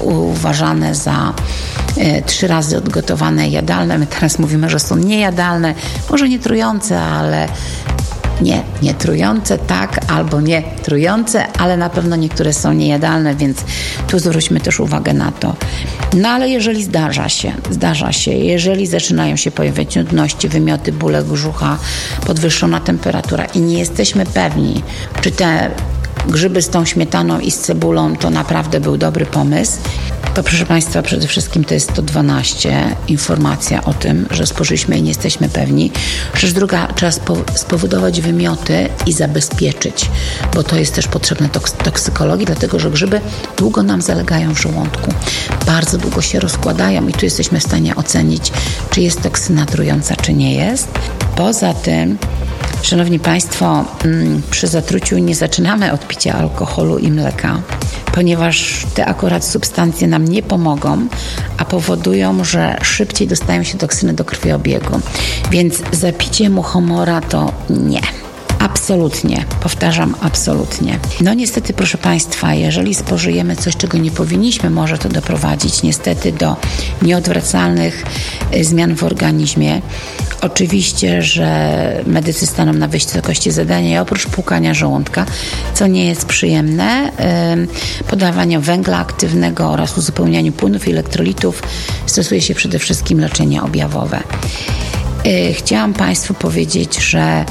uważane za e, trzy razy odgotowane i jadalne, my teraz mówimy, że są niejadalne, może nie trujące, ale nie, nie trujące, tak, albo nie trujące, ale na pewno niektóre są niejadalne, więc tu zwróćmy też uwagę na to. No ale jeżeli zdarza się, zdarza się, jeżeli zaczynają się pojawiać nudności, wymioty, bóle brzucha, podwyższona temperatura i nie jesteśmy pewni, czy te grzyby z tą śmietaną i z cebulą to naprawdę był dobry pomysł, to proszę Państwa, przede wszystkim to jest sto dwanaście, informacja o tym, że spożyliśmy i nie jesteśmy pewni. Rzecz druga, trzeba spowodować wymioty i zabezpieczyć, bo to jest też potrzebne toks- toksykologii, dlatego że grzyby długo nam zalegają w żołądku, bardzo długo się rozkładają i tu jesteśmy w stanie ocenić, czy jest toksyna trująca, czy nie jest. Poza tym, Szanowni Państwo, przy zatruciu nie zaczynamy od picia alkoholu i mleka, ponieważ te akurat substancje nam nie pomogą, a powodują, że szybciej dostają się toksyny do krwiobiegu. Więc zapicie muchomora to nie. Absolutnie. Powtarzam, absolutnie. No niestety, proszę Państwa, jeżeli spożyjemy coś, czego nie powinniśmy, może to doprowadzić niestety do nieodwracalnych zmian w organizmie. Oczywiście, że medycy staną na wysokości zadania i oprócz płukania żołądka, co nie jest przyjemne, podawania węgla aktywnego oraz uzupełnianiu płynów i elektrolitów stosuje się przede wszystkim leczenie objawowe. Chciałam Państwu powiedzieć, że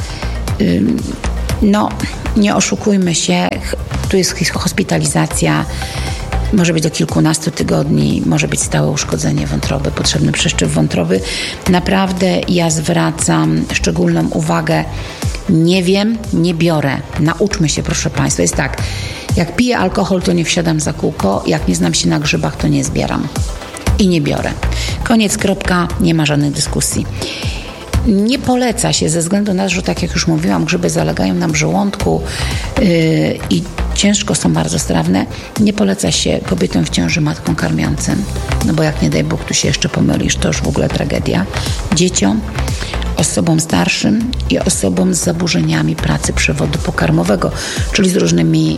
no, nie oszukujmy się, tu jest hospitalizacja, może być do kilkunastu tygodni, może być stałe uszkodzenie wątroby, potrzebny przeszczep wątroby. Naprawdę ja zwracam szczególną uwagę. Nie wiem, nie biorę. Nauczmy się, proszę Państwa. Jest tak, jak piję alkohol, to nie wsiadam za kółko, jak nie znam się na grzybach, to nie zbieram i nie biorę. Koniec, kropka, nie ma żadnej dyskusji. Nie poleca się ze względu na to, że tak jak już mówiłam, grzyby zalegają nam w żołądku yy, i ciężko są bardzo strawne. Nie poleca się kobietom w ciąży, matkom karmiącym, no bo jak nie daj Bóg tu się jeszcze pomylisz, to już w ogóle tragedia. Dzieciom, osobom starszym i osobom z zaburzeniami pracy przewodu pokarmowego, czyli z różnymi,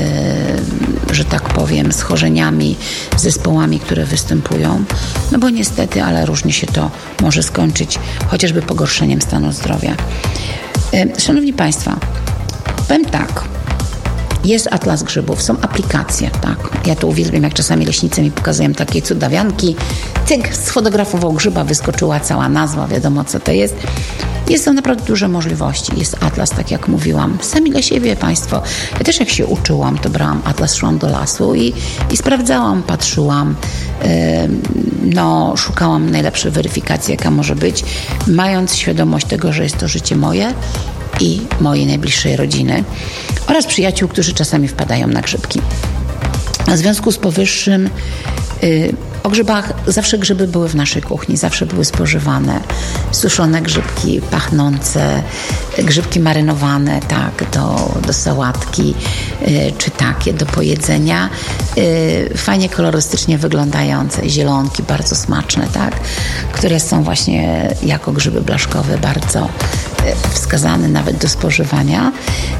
yy, że tak powiem, schorzeniami, zespołami, które występują. No bo niestety, ale różnie się to może skończyć, chociażby pogorszeniem stanu zdrowia. Yy, Szanowni Państwo, powiem tak. Jest atlas grzybów, są aplikacje, tak. Ja to uwielbiam, jak czasami leśnicy mi pokazują takie cudawianki. Cyk, sfotografował grzyba, wyskoczyła cała nazwa, wiadomo co to jest. Jest to naprawdę duże możliwości. Jest atlas, tak jak mówiłam. Sami dla siebie Państwo. Ja też jak się uczyłam, to brałam atlas, szłam do lasu i, i sprawdzałam, patrzyłam, yy, no, szukałam najlepszej weryfikacji, jaka może być, mając świadomość tego, że jest to życie moje i mojej najbliższej rodziny oraz przyjaciół, którzy czasami wpadają na grzybki. W związku z powyższym yy, o grzybach, zawsze grzyby były w naszej kuchni, zawsze były spożywane. Suszone grzybki, pachnące, grzybki marynowane, tak, do, do sałatki, yy, czy takie do pojedzenia. Yy, fajnie kolorystycznie wyglądające, zielonki, bardzo smaczne, tak, które są właśnie jako grzyby blaszkowe bardzo wskazany nawet do spożywania.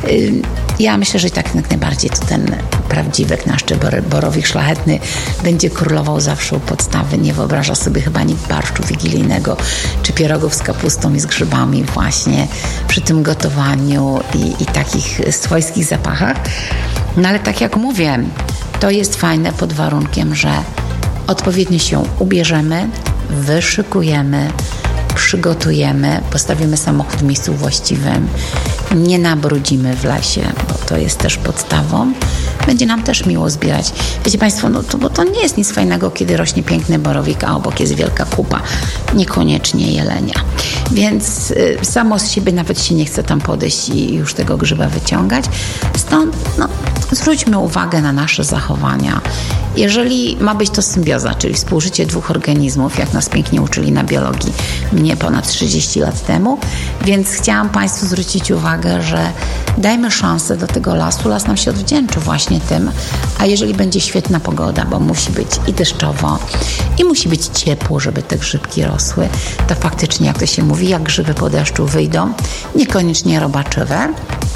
Ja myślę, że tak jak najbardziej to ten prawdziwek nasz, czy borowik szlachetny będzie królował zawsze u podstawy. Nie wyobraża sobie chyba nikt barszczu wigilijnego, czy pierogów z kapustą i z grzybami właśnie przy tym gotowaniu i, i takich swojskich zapachach. No ale tak jak mówię, to jest fajne pod warunkiem, że odpowiednio się ubierzemy, wyszykujemy, przygotujemy, postawimy samochód w miejscu właściwym, nie nabrudzimy w lesie, bo to jest też podstawą. Będzie nam też miło zbierać. Wiecie Państwo, no to, bo to nie jest nic fajnego, kiedy rośnie piękny borowik, a obok jest wielka kupa. Niekoniecznie jelenia. Więc y, samo z siebie nawet się nie chce tam podejść i już tego grzyba wyciągać. Stąd no, zwróćmy uwagę na nasze zachowania. Jeżeli ma być to symbioza, czyli współżycie dwóch organizmów, jak nas pięknie uczyli na biologii mnie ponad trzydzieści lat temu, więc chciałam Państwu zwrócić uwagę, że dajmy szansę do tego lasu. Las nam się odwdzięczy właśnie tym, a jeżeli będzie świetna pogoda, bo musi być i deszczowo, i musi być ciepło, żeby te grzybki rosły, to faktycznie, jak to się mówi, jak grzyby po deszczu wyjdą, niekoniecznie robaczywe,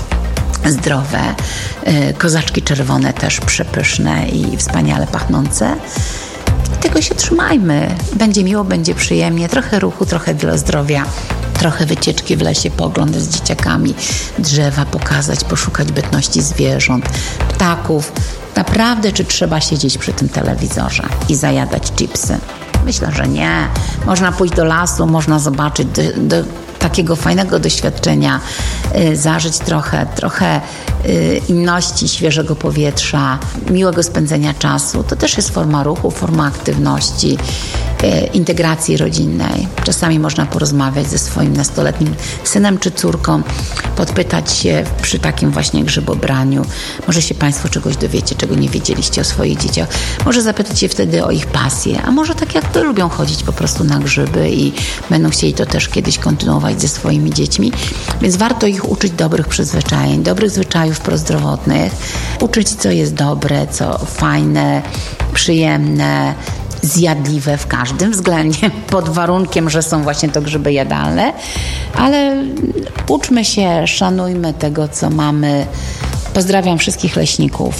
zdrowe, kozaczki czerwone też przepyszne i wspaniale pachnące. Tego się trzymajmy. Będzie miło, będzie przyjemnie, trochę ruchu, trochę zdrowia trochę wycieczki w lesie, poglądy z dzieciakami, drzewa pokazać, poszukać bytności zwierząt, ptaków. Naprawdę, czy trzeba siedzieć przy tym telewizorze i zajadać chipsy? Myślę, że nie. Można pójść do lasu, można zobaczyć do, do takiego fajnego doświadczenia, y, zażyć trochę, trochę y, inności, świeżego powietrza, miłego spędzenia czasu. To też jest forma ruchu, forma aktywności, y, integracji rodzinnej. Czasami można porozmawiać ze swoim nastoletnim synem czy córką, podpytać się przy takim właśnie grzybobraniu. Może się Państwo czegoś dowiecie, czego nie wiedzieliście o swoich dzieciach. Może zapytać się wtedy o ich pasję, a może tak jak Wy lubią chodzić po prostu na grzyby i będą chcieli to też kiedyś kontynuować ze swoimi dziećmi, więc warto ich uczyć dobrych przyzwyczajeń, dobrych zwyczajów prozdrowotnych, uczyć, co jest dobre, co fajne, przyjemne, zjadliwe w każdym względzie, pod warunkiem, że są właśnie to grzyby jadalne, ale uczmy się, szanujmy tego, co mamy. Pozdrawiam wszystkich leśników,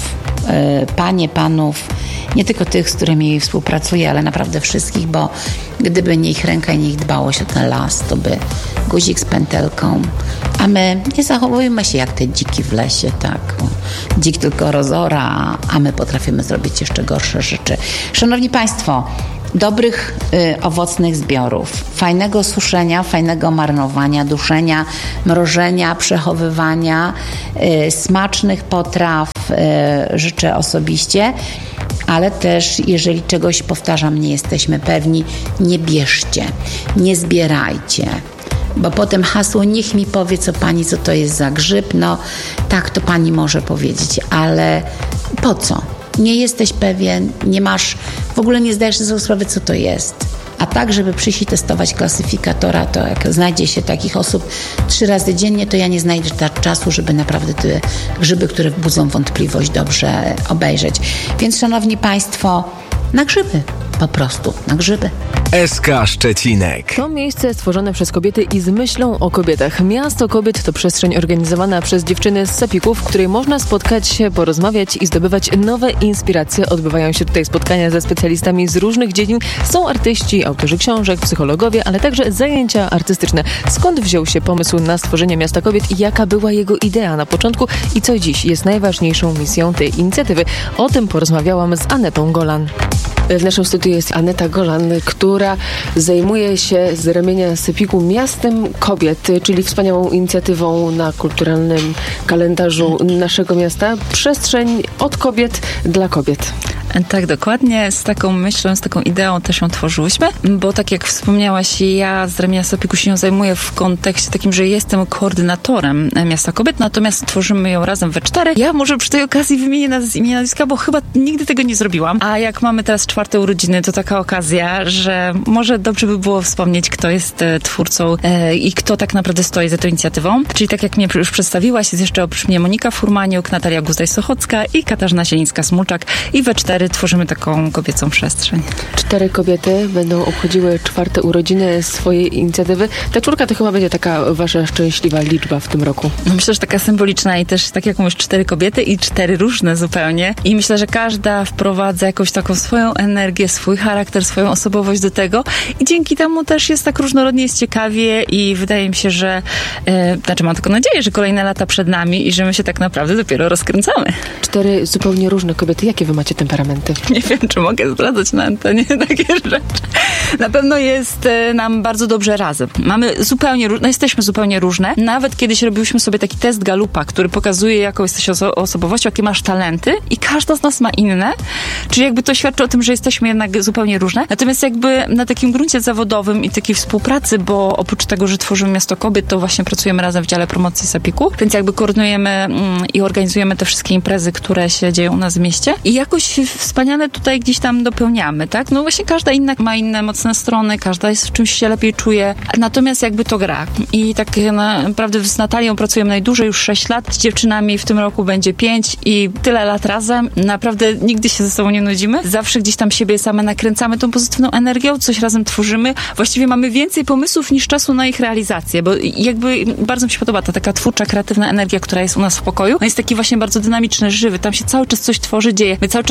panie, panów, nie tylko tych, z którymi współpracuję, ale naprawdę wszystkich, bo gdyby nie ich ręka i nie ich dbałość o ten las, to by guzik z pętelką. A my nie zachowujmy się jak te dziki w lesie, tak. Dzik tylko rozora, a my potrafimy zrobić jeszcze gorsze rzeczy. Szanowni Państwo, dobrych, y, owocnych zbiorów, fajnego suszenia, fajnego marnowania, duszenia, mrożenia, przechowywania, y, smacznych potraw y, życzę osobiście, ale też jeżeli czegoś, powtarzam, nie jesteśmy pewni, nie bierzcie, nie zbierajcie. Bo potem hasło, niech mi powie, co pani, co to jest za grzyb, no tak, to pani może powiedzieć, ale po co? Nie jesteś pewien, nie masz, w ogóle nie zdajesz sobie sprawy, co to jest. A tak, żeby przyjść i testować klasyfikatora, to jak znajdzie się takich osób trzy razy dziennie, to ja nie znajdę tak czasu, żeby naprawdę te grzyby, które budzą wątpliwość, dobrze obejrzeć. Więc, szanowni Państwo, na grzyby. Po prostu na grzyby. S K Szczecinek. To miejsce stworzone przez kobiety i z myślą o kobietach. Miasto Kobiet to przestrzeń organizowana przez dziewczyny z Sepików, w której można spotkać się, porozmawiać i zdobywać nowe inspiracje. Odbywają się tutaj spotkania ze specjalistami z różnych dziedzin. Są artyści, autorzy książek, psychologowie, ale także zajęcia artystyczne. Skąd wziął się pomysł na stworzenie Miasta Kobiet i jaka była jego idea na początku i co dziś jest najważniejszą misją tej inicjatywy? O tym porozmawiałam z Anetą Golan. W naszym studiu jest Aneta Golan, która zajmuje się z ramienia Sepiku Miastem Kobiet, czyli wspaniałą inicjatywą na kulturalnym kalendarzu naszego miasta. Przestrzeń od kobiet dla kobiet. Tak, dokładnie. Z taką myślą, z taką ideą też ją tworzyłyśmy, bo tak jak wspomniałaś, ja z ramienia Sepiku się nią zajmuję w kontekście takim, że jestem koordynatorem Miasta Kobiet, natomiast tworzymy ją razem we cztery. Ja może przy tej okazji wymienię nazwisko, imię, nazwiska, bo chyba nigdy tego nie zrobiłam. A jak mamy teraz czwarte urodziny, to taka okazja, że może dobrze by było wspomnieć, kto jest e, twórcą e, i kto tak naprawdę stoi za tą inicjatywą. Czyli tak jak mnie już przedstawiłaś, jest jeszcze oprócz mnie Monika Furmaniuk, Natalia Guzdaj-Sochocka i Katarzyna Sielińska-Smulczak i we cztery tworzymy taką kobiecą przestrzeń. Cztery kobiety będą obchodziły czwarte urodziny swojej inicjatywy. Ta czwórka to chyba będzie taka wasza szczęśliwa liczba w tym roku. No myślę, że taka symboliczna i też, tak jak mówisz, cztery kobiety i cztery różne zupełnie. I myślę, że każda wprowadza jakąś taką swoją energię, swój charakter, swoją osobowość do tego i dzięki temu też jest tak różnorodnie, jest ciekawie i wydaje mi się, że e, znaczy mam tylko nadzieję, że kolejne lata przed nami i że my się tak naprawdę dopiero rozkręcamy. Cztery zupełnie różne kobiety. Jakie wy macie temperamenty? Nie wiem, czy mogę zdradzać na antenie takie rzeczy. Na pewno jest nam bardzo dobrze razem. Mamy zupełnie, no jesteśmy zupełnie różne. Nawet kiedyś robiłyśmy sobie taki test Galupa, który pokazuje, jaką jesteś oso- osobowością, jakie masz talenty i każda z nas ma inne. Czyli jakby to świadczy o tym, że jesteśmy jednak zupełnie różne. Natomiast jakby na takim gruncie zawodowym i takiej współpracy, bo oprócz tego, że tworzymy Miasto Kobiet, to właśnie pracujemy razem w dziale promocji Sepiku, więc jakby koordynujemy mm, i organizujemy te wszystkie imprezy, które się dzieją u nas w mieście i jakoś wspaniale tutaj gdzieś tam dopełniamy, tak? No właśnie każda inna ma inne mocne strony, każda jest w czymś się lepiej czuje, natomiast jakby to gra. I tak naprawdę z Natalią pracujemy najdłużej, już sześć lat, z dziewczynami w tym roku będzie pięć i tyle lat razem. Naprawdę nigdy się ze sobą nie nudzimy. Zawsze gdzieś tam siebie same nakręcamy tą pozytywną energią, coś razem tworzymy. Właściwie mamy więcej pomysłów niż czasu na ich realizację, bo jakby bardzo mi się podoba ta taka twórcza, kreatywna energia, która jest u nas w pokoju. No jest taki właśnie bardzo dynamiczny, żywy. Tam się cały czas coś tworzy, dzieje. My cały czas rozmawiamy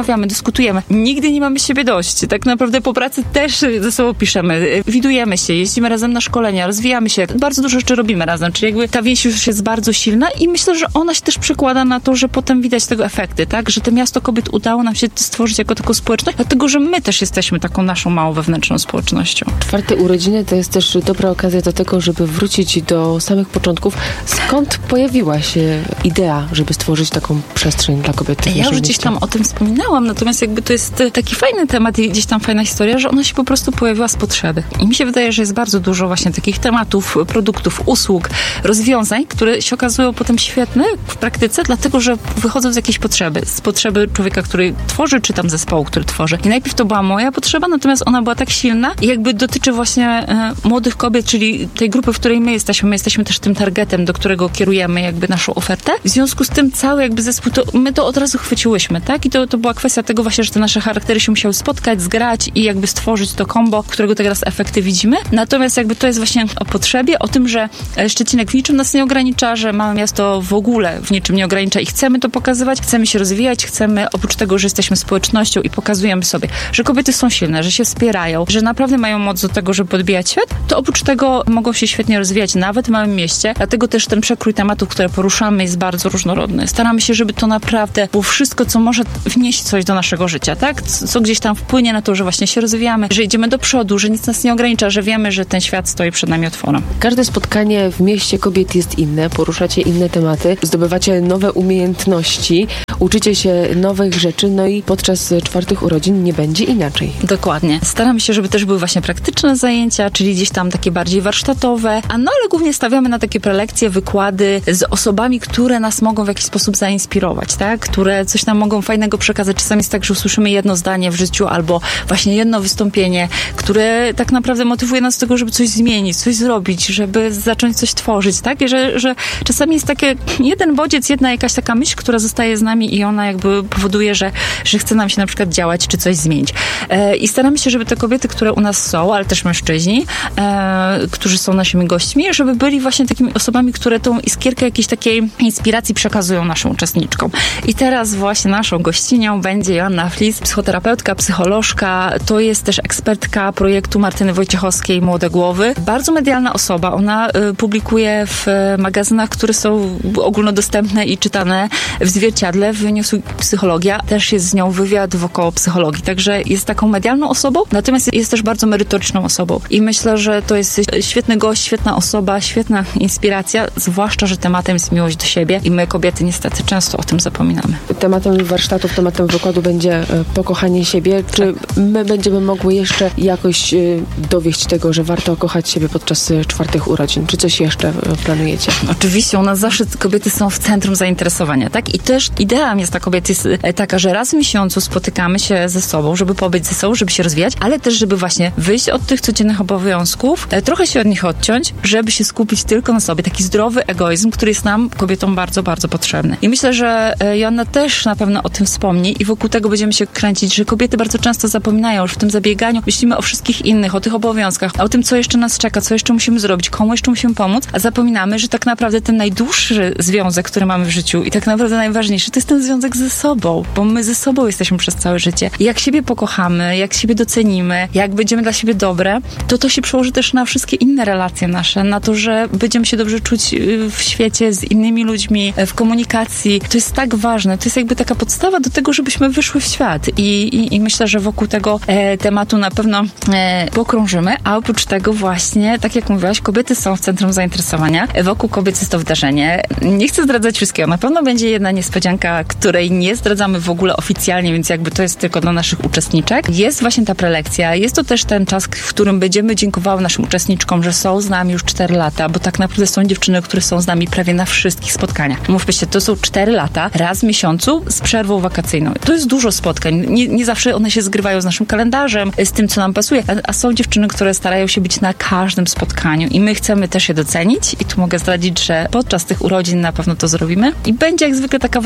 rozmawiamy, dyskutujemy. Nigdy nie mamy siebie dość. Tak naprawdę po pracy też ze sobą piszemy, widujemy się, jeździmy razem na szkolenia, rozwijamy się. Bardzo dużo rzeczy robimy razem, czyli jakby ta więź już jest bardzo silna i myślę, że ona się też przekłada na to, że potem widać tego efekty, tak? Że to miasto kobiet udało nam się stworzyć jako taką społeczność, dlatego, że my też jesteśmy taką naszą małą wewnętrzną społecznością. Czwarte urodziny to jest też dobra okazja do tego, żeby wrócić do samych początków. Skąd pojawiła się idea, żeby stworzyć taką przestrzeń dla kobiet? Ja już gdzieś tam o tym wspominałam, natomiast jakby to jest taki fajny temat i gdzieś tam fajna historia, że ona się po prostu pojawiła z potrzeby. I mi się wydaje, że jest bardzo dużo właśnie takich tematów, produktów, usług, rozwiązań, które się okazują potem świetne w praktyce, dlatego, że wychodzą z jakiejś potrzeby. Z potrzeby człowieka, który tworzy, czy tam zespołu, który tworzy. I najpierw to była moja potrzeba, natomiast ona była tak silna i jakby dotyczy właśnie e, młodych kobiet, czyli tej grupy, w której my jesteśmy. My jesteśmy też tym targetem, do którego kierujemy jakby naszą ofertę. W związku z tym cały jakby zespół, to my to od razu chwyciłyśmy, tak? I to, to była kwestia tego właśnie, że te nasze charaktery się musiały spotkać, zgrać i jakby stworzyć to kombo, którego teraz efekty widzimy. Natomiast jakby to jest właśnie o potrzebie, o tym, że Szczecinek w niczym nas nie ogranicza, że małe miasto w ogóle w niczym nie ogranicza i chcemy to pokazywać, chcemy się rozwijać, chcemy oprócz tego, że jesteśmy społecznością i pokazujemy sobie, że kobiety są silne, że się wspierają, że naprawdę mają moc do tego, żeby podbijać świat, to oprócz tego mogą się świetnie rozwijać nawet w małym mieście. Dlatego też ten przekrój tematów, które poruszamy, jest bardzo różnorodny. Staramy się, żeby to naprawdę było wszystko, co może wnieść coś do naszego życia, tak? Co gdzieś tam wpłynie na to, że właśnie się rozwijamy, że idziemy do przodu, że nic nas nie ogranicza, że wiemy, że ten świat stoi przed nami otworem. Każde spotkanie w mieście kobiet jest inne, poruszacie inne tematy, zdobywacie nowe umiejętności, uczycie się nowych rzeczy, no i podczas czwartych urodzin nie będzie inaczej. Dokładnie. Staramy się, żeby też były właśnie praktyczne zajęcia, czyli gdzieś tam takie bardziej warsztatowe, a no ale głównie stawiamy na takie prelekcje, wykłady z osobami, które nas mogą w jakiś sposób zainspirować, tak? Które coś nam mogą fajnego przekazać. Czasami jest tak, że usłyszymy jedno zdanie w życiu albo właśnie jedno wystąpienie, które tak naprawdę motywuje nas do tego, żeby coś zmienić, coś zrobić, żeby zacząć coś tworzyć, tak? I że, że czasami jest takie jeden bodziec, jedna jakaś taka myśl, która zostaje z nami i ona jakby powoduje, że, że chce nam się na przykład działać czy coś zmienić. E, I staramy się, żeby te kobiety, które u nas są, ale też mężczyźni, e, którzy są naszymi gośćmi, żeby byli właśnie takimi osobami, które tą iskierkę jakiejś takiej inspiracji przekazują naszym uczestniczkom. I teraz właśnie naszą gościnią będzie Joanna Flis, psychoterapeutka, psycholożka, to jest też ekspertka projektu Martyny Wojciechowskiej Młode Głowy. Bardzo medialna osoba. Ona y, publikuje w y, magazynach, które są ogólnodostępne i czytane w Zwierciadle, w Newsu Psychologia. Też jest z nią wywiad wokoło psychologii. Także jest taką medialną osobą, natomiast jest też bardzo merytoryczną osobą. I myślę, że to jest świetny gość, świetna osoba, świetna inspiracja, zwłaszcza, że tematem jest miłość do siebie i my kobiety niestety często o tym zapominamy. Tematem warsztatów, tematem wykładu będzie pokochanie siebie. Czy my będziemy mogły jeszcze jakoś dowieść tego, że warto kochać siebie podczas czwartych urodzin? Czy coś jeszcze planujecie? Oczywiście, u nas zawsze kobiety są w centrum zainteresowania, tak? I też idea miasta kobiet jest taka, że raz w miesiącu spotykamy się ze sobą, żeby pobyć ze sobą, żeby się rozwijać, ale też, żeby właśnie wyjść od tych codziennych obowiązków, trochę się od nich odciąć, żeby się skupić tylko na sobie. Taki zdrowy egoizm, który jest nam, kobietom, bardzo, bardzo potrzebny. I myślę, że Joanna też na pewno o tym wspomni i wokół tego będziemy się kręcić, że kobiety bardzo często zapominają, że w tym zabieganiu myślimy o wszystkich innych, o tych obowiązkach, o tym, co jeszcze nas czeka, co jeszcze musimy zrobić, komu jeszcze musimy pomóc, a zapominamy, że tak naprawdę ten najdłuższy związek, który mamy w życiu i tak naprawdę najważniejszy, to jest ten związek ze sobą, bo my ze sobą jesteśmy przez całe życie. I jak siebie pokochamy, jak siebie docenimy, jak będziemy dla siebie dobre, to to się przełoży też na wszystkie inne relacje nasze, na to, że będziemy się dobrze czuć w świecie z innymi ludźmi, w komunikacji. To jest tak ważne, to jest jakby taka podstawa do tego, żebyśmy wyszły w świat. I, i, i myślę, że wokół tego e, tematu na pewno e, pokrążymy, a oprócz tego właśnie, tak jak mówiłaś, kobiety są w centrum zainteresowania. Wokół kobiet jest to wydarzenie. Nie chcę zdradzać wszystkiego. Na pewno będzie jedna niespodzianka, której nie zdradzamy w ogóle oficjalnie, więc jakby to jest tylko dla naszych uczestniczek. Jest właśnie ta prelekcja. Jest to też ten czas, w którym będziemy dziękowały naszym uczestniczkom, że są z nami już cztery lata, bo tak naprawdę są dziewczyny, które są z nami prawie na wszystkich spotkaniach. Mówmy się, to są cztery lata, raz w miesiącu z przerwą wakacyjną. To jest dużo spotkań. Nie, nie zawsze one się zgrywają z naszym kalendarzem, z tym, co nam pasuje, a, a są dziewczyny, które starają się być na każdym spotkaniu i my chcemy też je docenić i tu mogę zdradzić, że podczas tych urodzin na pewno to zrobimy i będzie jak zwykle taka właśnie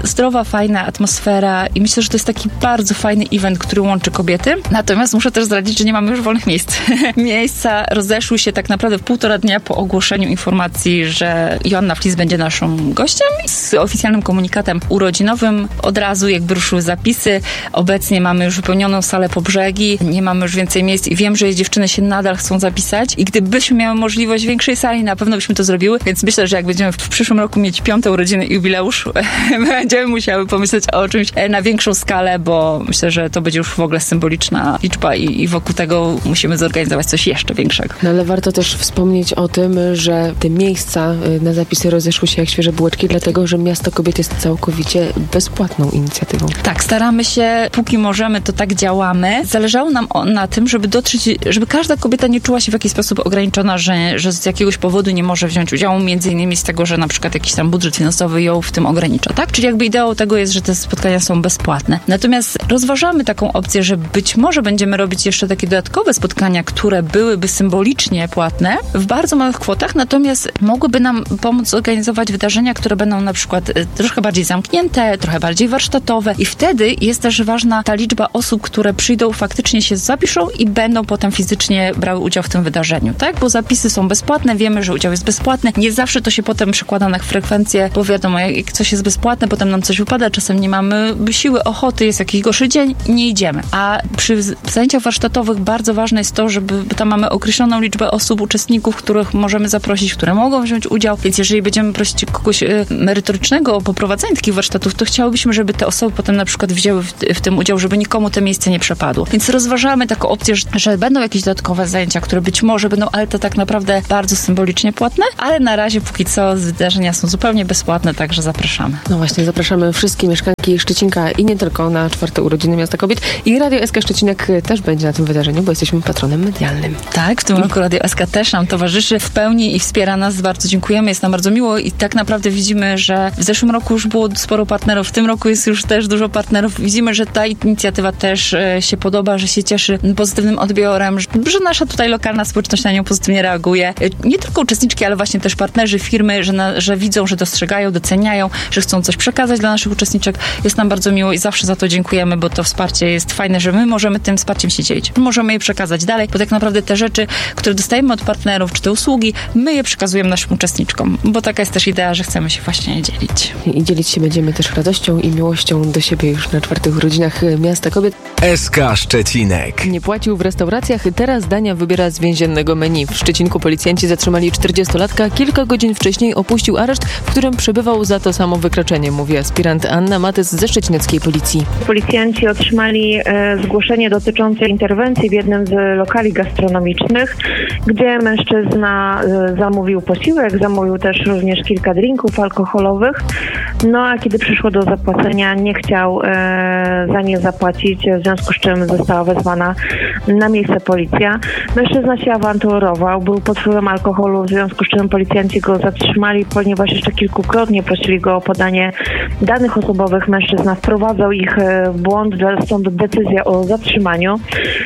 zdrowa, fajna atmosfera i myślę, że to jest taki bardzo fajny event, który łączy kobiety. Natomiast muszę też zdradzić, że nie mamy już wolnych miejsc. Miejsca rozeszły się tak naprawdę w półtora dnia po ogłoszeniu informacji, że Joanna Flis będzie naszą gościem. Z oficjalnym komunikatem urodzinowym od razu jakby ruszyły zapisy. Obecnie mamy już wypełnioną salę po brzegi, nie mamy już więcej miejsc i wiem, że dziewczyny się nadal chcą zapisać i gdybyśmy miały możliwość większej sali, na pewno byśmy to zrobiły, więc myślę, że jak będziemy w przyszłym roku mieć piąte urodziny i jubileusz, będziemy musiały pomyśleć o czymś na większą skalę, bo myślę, że to będzie już w ogóle symboliczna liczba i, i wokół tego musimy zorganizować coś jeszcze większego. No ale warto też wspomnieć o tym, że te miejsca na zapisy rozeszły się jak świeże bułeczki, dlatego, że Miasto Kobiet jest całkowicie bezpłatną inicjatywą. Tak, staramy się, póki możemy, to tak działamy. Zależało nam o, na tym, żeby dotrzeć, żeby każda kobieta nie czuła się w jakiś sposób ograniczona, że, że z jakiegoś powodu nie może wziąć udziału, między innymi z tego, że na przykład jakiś tam budżet finansowy ją w tym ogranicza, tak? Czyli jakby ideą tego jest, że te spotkania są bezpłatne. Natomiast rozważamy taką opcję, że być może będziemy robić jeszcze takie dodatkowe spotkania, które byłyby symbolicznie płatne w bardzo małych kwotach, natomiast mogłyby nam pomóc zorganizować wydarzenia, które będą na przykład trochę bardziej zamknięte, trochę bardziej warsztatowe i wtedy jest też ważna ta liczba osób, które przyjdą, faktycznie się zapiszą i będą potem fizycznie brały udział w tym wydarzeniu, tak? Bo zapisy są bezpłatne, wiemy, że udział jest bezpłatny. Nie zawsze to się potem przekłada na frekwencję, bo wiadomo, jak coś jest bezpłatne, potem nam coś wypada, czasem nie mamy siły, ochoty, jest jakiś gorszy dzień, nie idziemy. A przy zajęciach warsztatowych bardzo ważne jest to, żeby tam mamy określoną liczbę osób, uczestników, których możemy zaprosić, które mogą wziąć udział, więc jeżeli będziemy prosić kogoś y, merytorycznego o poprowadzenie takich warsztatów, to chciałybyśmy, żeby te osoby potem na przykład wzięły w, w tym udział, żeby nikomu te miejsce nie przepadło. Więc rozważamy taką opcję, że, że będą jakieś dodatkowe zajęcia, które być może będą, ale to tak naprawdę bardzo symbolicznie płatne, ale na razie póki co wydarzenia są zupełnie bezpłatne, także zapraszamy. No właśnie, zapraszamy wszystkie mieszkanki Szczecinka i nie tylko na czwarte urodziny Miasta Kobiet. I Radio S K Szczecinek też będzie na tym wydarzeniu, bo jesteśmy patronem medialnym. Tak, w tym roku Radio S K też nam towarzyszy w pełni i wspiera nas. Bardzo dziękujemy, jest nam bardzo miło i tak naprawdę widzimy, że w zeszłym roku już było sporo partnerów, w tym roku jest już też dużo partnerów. Widzimy, że ta inicjatywa też e, się podoba, że się cieszy pozytywnym odbiorem, że, że nasza tutaj lokalna społeczność na nią pozytywnie reaguje. E, nie tylko uczestniczki, ale właśnie też partnerzy, firmy, że, na, że widzą, że dostrzegają, doceniają, że chcą coś przekazać dla naszych uczestniczek. Jest nam bardzo miło i zawsze za to dziękujemy, bo to wsparcie jest fajne, że my możemy tym wsparciem się dzielić. Możemy je przekazać dalej, bo tak naprawdę te rzeczy, które dostajemy od partnerów, czy te usługi, my je przekazujemy naszym uczestniczkom, bo taka jest też idea, że chcemy się właśnie dzielić. I dzielić się będziemy też radością i miłością do siebie już na czwartych urodzinach Miasta Kobiet. S K Szczecinek. Nie płacił w restauracjach, teraz dania wybiera z więziennego menu. W Szczecinku policjanci zatrzymali czterdziestolatka. Kilka godzin wcześniej opuścił areszt, w którym przebywał za to samo wykroczenie, mówi aspirant Anna Matys ze szczecineckiej policji. Policjanci otrzymali e, zgłoszenie dotyczące interwencji w jednym z lokali gastronomicznych, gdzie mężczyzna e, zamówił posiłek, zamówił też również kilka drinków alkoholowych. No a kiedy przyszło do zapłacenia, nie chciał e, za nie zapłacić, w związku z czym została wezwana na miejsce policja. Mężczyzna się awanturował, był pod wpływem alkoholu, w związku z czym policjanci go zatrzymali, ponieważ jeszcze kilkukrotnie prosili go o podanie danych osobowych. Mężczyzna wprowadzał ich w błąd, stąd decyzja o zatrzymaniu.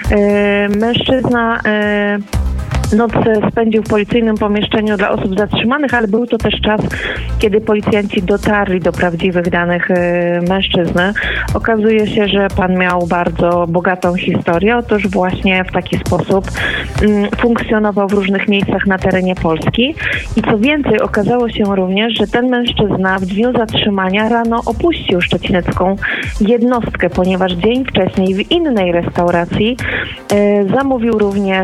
E, mężczyzna e, Noc spędził w policyjnym pomieszczeniu dla osób zatrzymanych, ale był to też czas, kiedy policjanci dotarli do prawdziwych danych y, mężczyzny. Okazuje się, że pan miał bardzo bogatą historię. Otóż właśnie w taki sposób y, funkcjonował w różnych miejscach na terenie Polski. I co więcej, okazało się również, że ten mężczyzna w dniu zatrzymania rano opuścił szczecinecką jednostkę, ponieważ dzień wcześniej w innej restauracji y, zamówił również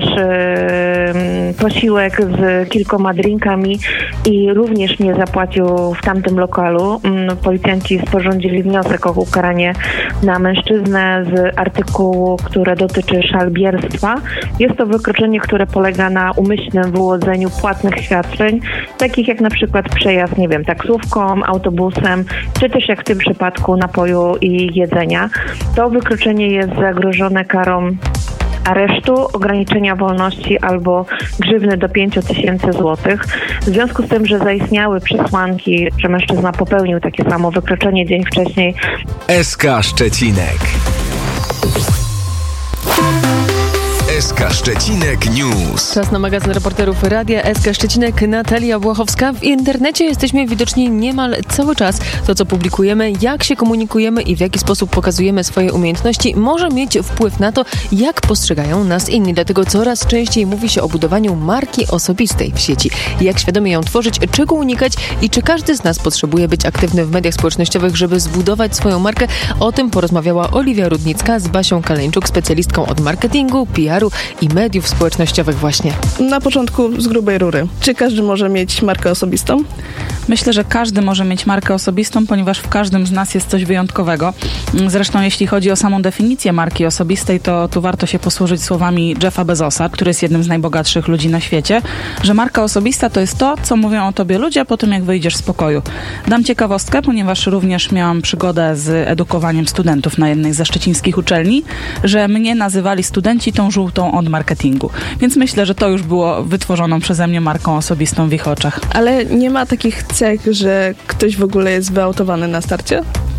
y, posiłek z kilkoma drinkami i również nie zapłacił w tamtym lokalu. Policjanci sporządzili wniosek o ukaranie na mężczyznę z artykułu, które dotyczy szalbierstwa. Jest to wykroczenie, które polega na umyślnym wyłudzeniu płatnych świadczeń, takich jak na przykład przejazd, nie wiem, taksówką, autobusem, czy też jak w tym przypadku napoju i jedzenia. To wykroczenie jest zagrożone karą aresztu, ograniczenia wolności albo grzywny do pięć tysięcy złotych. W związku z tym, że zaistniały przesłanki, że mężczyzna popełnił takie samo wykroczenie dzień wcześniej. S K Szczecinek. S K Szczecinek News. Czas na magazyn reporterów Radia S K Szczecinek. Natalia Błachowska. W internecie jesteśmy widoczni niemal cały czas. To, co publikujemy, jak się komunikujemy i w jaki sposób pokazujemy swoje umiejętności, może mieć wpływ na to, jak postrzegają nas inni. Dlatego coraz częściej mówi się o budowaniu marki osobistej w sieci. Jak świadomie ją tworzyć, czego unikać i czy każdy z nas potrzebuje być aktywny w mediach społecznościowych, żeby zbudować swoją markę. O tym porozmawiała Oliwia Rudnicka z Basią Kaleńczuk, specjalistką od marketingu, P R u i mediów społecznościowych właśnie. Na początku z grubej rury. Czy każdy może mieć markę osobistą? Myślę, że każdy może mieć markę osobistą, ponieważ w każdym z nas jest coś wyjątkowego. Zresztą jeśli chodzi o samą definicję marki osobistej, to tu warto się posłużyć słowami Jeffa Bezosa, który jest jednym z najbogatszych ludzi na świecie, że marka osobista to jest to, co mówią o tobie ludzie po tym, jak wyjdziesz z pokoju. Dam ciekawostkę, ponieważ również miałam przygodę z edukowaniem studentów na jednej ze szczecińskich uczelni, że mnie nazywali studenci tą żółtą od marketingu. Więc myślę, że to już było wytworzoną przeze mnie marką osobistą w ich oczach. Ale nie ma takich cech, że ktoś w ogóle jest wyautowany na starcie?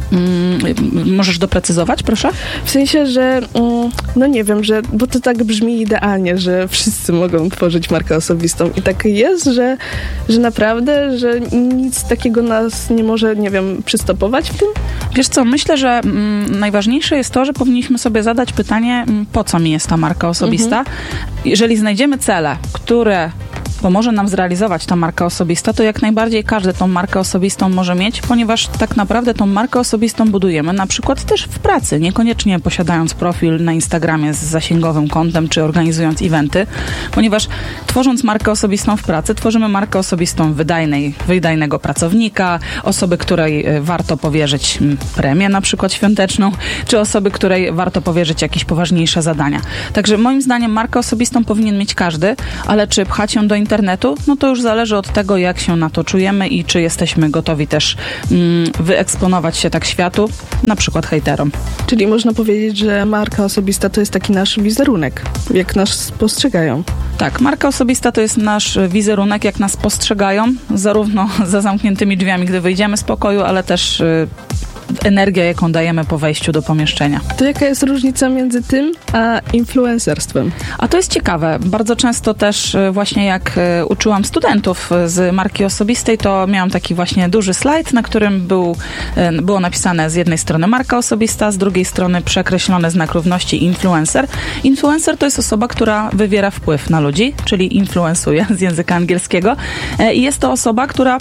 Mm, możesz doprecyzować, proszę? W sensie, że mm, no nie wiem, że, bo to tak brzmi idealnie, że wszyscy mogą tworzyć markę osobistą i tak jest, że, że naprawdę, że nic takiego nas nie może, nie wiem, przystopować w tym? Wiesz co, myślę, że mm, najważniejsze jest to, że powinniśmy sobie zadać pytanie, mm, po co mi jest ta marka osobista. Mhm. Jeżeli znajdziemy cele, które pomoże nam zrealizować ta marka osobista, to jak najbardziej każdy tą markę osobistą może mieć, ponieważ tak naprawdę tą markę osobistą budujemy na przykład też w pracy, niekoniecznie posiadając profil na Instagramie z zasięgowym kontem, czy organizując eventy, ponieważ tworząc markę osobistą w pracy, tworzymy markę osobistą wydajnej, wydajnego pracownika, osoby, której warto powierzyć premię na przykład świąteczną, czy osoby, której warto powierzyć jakieś poważniejsze zadania. Także moim zdaniem markę osobistą powinien mieć każdy, ale czy pchać ją do internetu, no to już zależy od tego, jak się na to czujemy i czy jesteśmy gotowi też mm, wyeksponować się tak światu, na przykład hejterom. Czyli można powiedzieć, że marka osobista to jest taki nasz wizerunek, jak nas postrzegają. Tak, marka osobista to jest nasz wizerunek, jak nas postrzegają, zarówno za zamkniętymi drzwiami, gdy wyjdziemy z pokoju, ale też y, energia, jaką dajemy po wejściu do pomieszczenia. To jaka jest różnica między tym a influencerstwem? A to jest ciekawe. Bardzo często też właśnie jak uczyłam studentów z marki osobistej, to miałam taki właśnie duży slajd, na którym był, było napisane z jednej strony marka osobista, z drugiej strony przekreślony znak równości influencer. Influencer to jest osoba, która wywiera wpływ na ludzi, czyli influencuje z języka angielskiego. I jest to osoba, która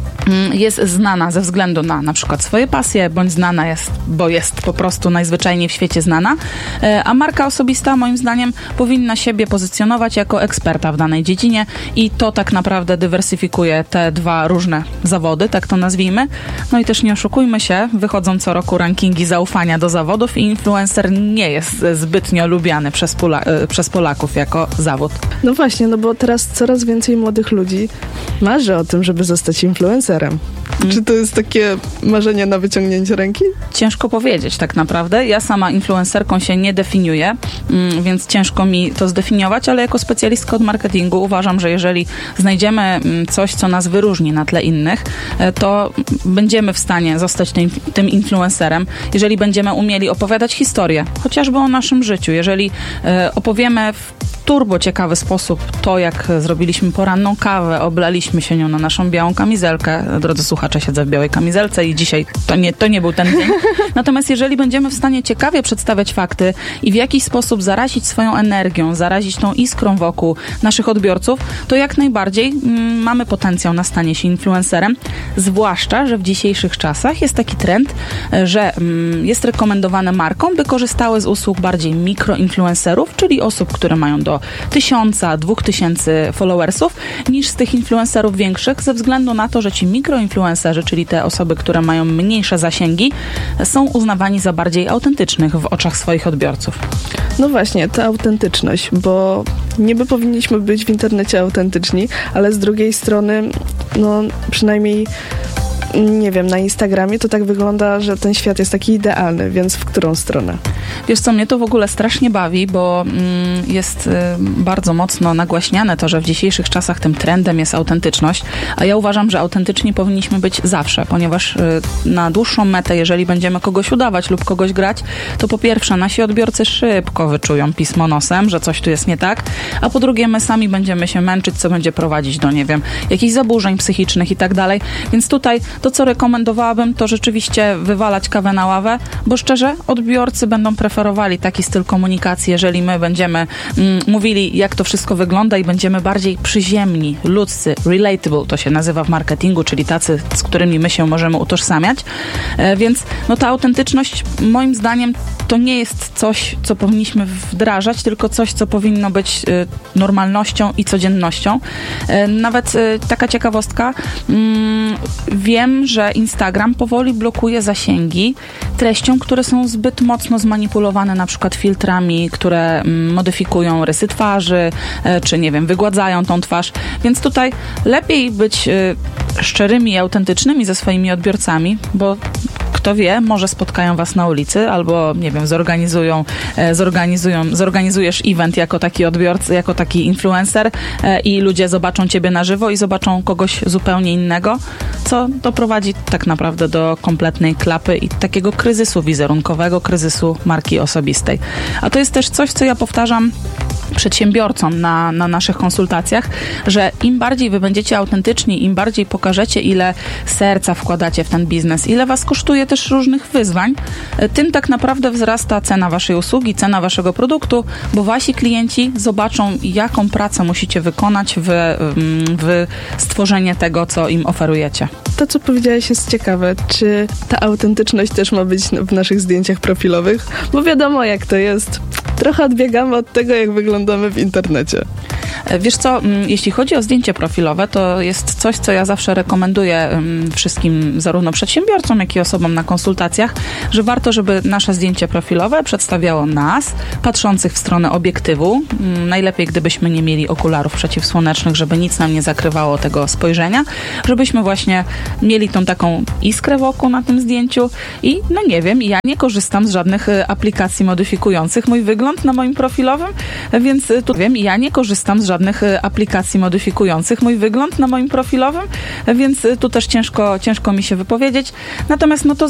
jest znana ze względu na na przykład swoje pasje, bądź znana jest, bo jest po prostu najzwyczajniej w świecie znana, a marka osobista moim zdaniem powinna siebie pozycjonować jako eksperta w danej dziedzinie i to tak naprawdę dywersyfikuje te dwa różne zawody, tak to nazwijmy. No i też nie oszukujmy się, wychodzą co roku rankingi zaufania do zawodów i influencer nie jest zbytnio lubiany przez, Pola- przez Polaków jako zawód. No właśnie, no bo teraz coraz więcej młodych ludzi marzy o tym, żeby zostać influencerem. Hmm. Czy to jest takie marzenie na wyciągnięcie ręki? Ciężko powiedzieć tak naprawdę. Ja sama influencerką się nie definiuję, więc ciężko mi to zdefiniować, ale jako specjalistka od marketingu uważam, że jeżeli znajdziemy coś, co nas wyróżni na tle innych, to będziemy w stanie zostać tym, tym influencerem, jeżeli będziemy umieli opowiadać historię, chociażby o naszym życiu. Jeżeli opowiemy w turbo ciekawy sposób to, jak zrobiliśmy poranną kawę, oblaliśmy się nią na naszą białą kamizelkę. Drodzy słuchacze, siedzę w białej kamizelce i dzisiaj to nie, to nie był ten dzień. Natomiast jeżeli będziemy w stanie ciekawie przedstawiać fakty i w jakiś sposób zarazić swoją energią, zarazić tą iskrą wokół naszych odbiorców, to jak najbardziej mm, mamy potencjał na stanie się influencerem. Zwłaszcza, że w dzisiejszych czasach jest taki trend, że mm, jest rekomendowane markom, by korzystały z usług bardziej mikroinfluencerów, czyli osób, które mają do tysiąca, dwóch tysięcy followersów, niż z tych influencerów większych, ze względu na to, że ci mikroinfluencerzy, czyli te osoby, które mają mniejsze zasięgi, są uznawani za bardziej autentycznych w oczach swoich odbiorców. No właśnie, ta autentyczność, bo niby powinniśmy być w internecie autentyczni, ale z drugiej strony, no przynajmniej nie wiem, na Instagramie to tak wygląda, że ten świat jest taki idealny, więc w którą stronę? Wiesz co, mnie to w ogóle strasznie bawi, bo mm, jest y, bardzo mocno nagłaśniane to, że w dzisiejszych czasach tym trendem jest autentyczność, a ja uważam, że autentyczni powinniśmy być zawsze, ponieważ y, na dłuższą metę, jeżeli będziemy kogoś udawać lub kogoś grać, to po pierwsze nasi odbiorcy szybko wyczują pismo nosem, że coś tu jest nie tak, a po drugie my sami będziemy się męczyć, co będzie prowadzić do, nie wiem, jakichś zaburzeń psychicznych i tak dalej. Więc tutaj to, co rekomendowałabym, to rzeczywiście wywalać kawę na ławę, bo szczerze, odbiorcy będą preferowali taki styl komunikacji, jeżeli my będziemy mm, mówili, jak to wszystko wygląda i będziemy bardziej przyziemni, ludzcy, relatable, to się nazywa w marketingu, czyli tacy, z którymi my się możemy utożsamiać. E, więc no ta autentyczność, moim zdaniem, to nie jest coś, co powinniśmy wdrażać, tylko coś, co powinno być y, normalnością i codziennością. Y, nawet y, taka ciekawostka, y, wiem, że Instagram powoli blokuje zasięgi treściom, które są zbyt mocno zmanipulowane, na przykład filtrami, które y, modyfikują rysy twarzy, y, czy nie wiem, wygładzają tą twarz. Więc tutaj lepiej być y, szczerymi i autentycznymi ze swoimi odbiorcami, bo kto wie, może spotkają was na ulicy albo, nie wiem, zorganizują, e, zorganizują, zorganizujesz event jako taki odbiorca, jako taki influencer e, i ludzie zobaczą ciebie na żywo i zobaczą kogoś zupełnie innego, co doprowadzi tak naprawdę do kompletnej klapy i takiego kryzysu wizerunkowego, kryzysu marki osobistej. A to jest też coś, co ja powtarzam przedsiębiorcom na, na naszych konsultacjach, że im bardziej wy będziecie autentyczni, im bardziej pokażecie, ile serca wkładacie w ten biznes, ile was kosztuje też różnych wyzwań, tym tak naprawdę wzrasta cena waszej usługi, cena waszego produktu, bo wasi klienci zobaczą, jaką pracę musicie wykonać w, w stworzenie tego, co im oferujecie. To, co powiedziałeś, jest ciekawe. Czy ta autentyczność też ma być w naszych zdjęciach profilowych? Bo wiadomo, jak to jest. Trochę odbiegamy od tego, jak wyglądamy w internecie. Wiesz co, jeśli chodzi o zdjęcie profilowe, to jest coś, co ja zawsze rekomenduję wszystkim, zarówno przedsiębiorcom, jak i osobom na konsultacjach, że warto, żeby nasze zdjęcie profilowe przedstawiało nas, patrzących w stronę obiektywu. Najlepiej, gdybyśmy nie mieli okularów przeciwsłonecznych, żeby nic nam nie zakrywało tego spojrzenia, żebyśmy właśnie mieli tą taką iskrę wokół na tym zdjęciu i no nie wiem, ja nie korzystam z żadnych aplikacji modyfikujących mój wygląd na moim profilowym, więc tu wiem, ja nie korzystam z żadnych aplikacji modyfikujących mój wygląd na moim profilowym, więc tu też ciężko, ciężko mi się wypowiedzieć. Natomiast no to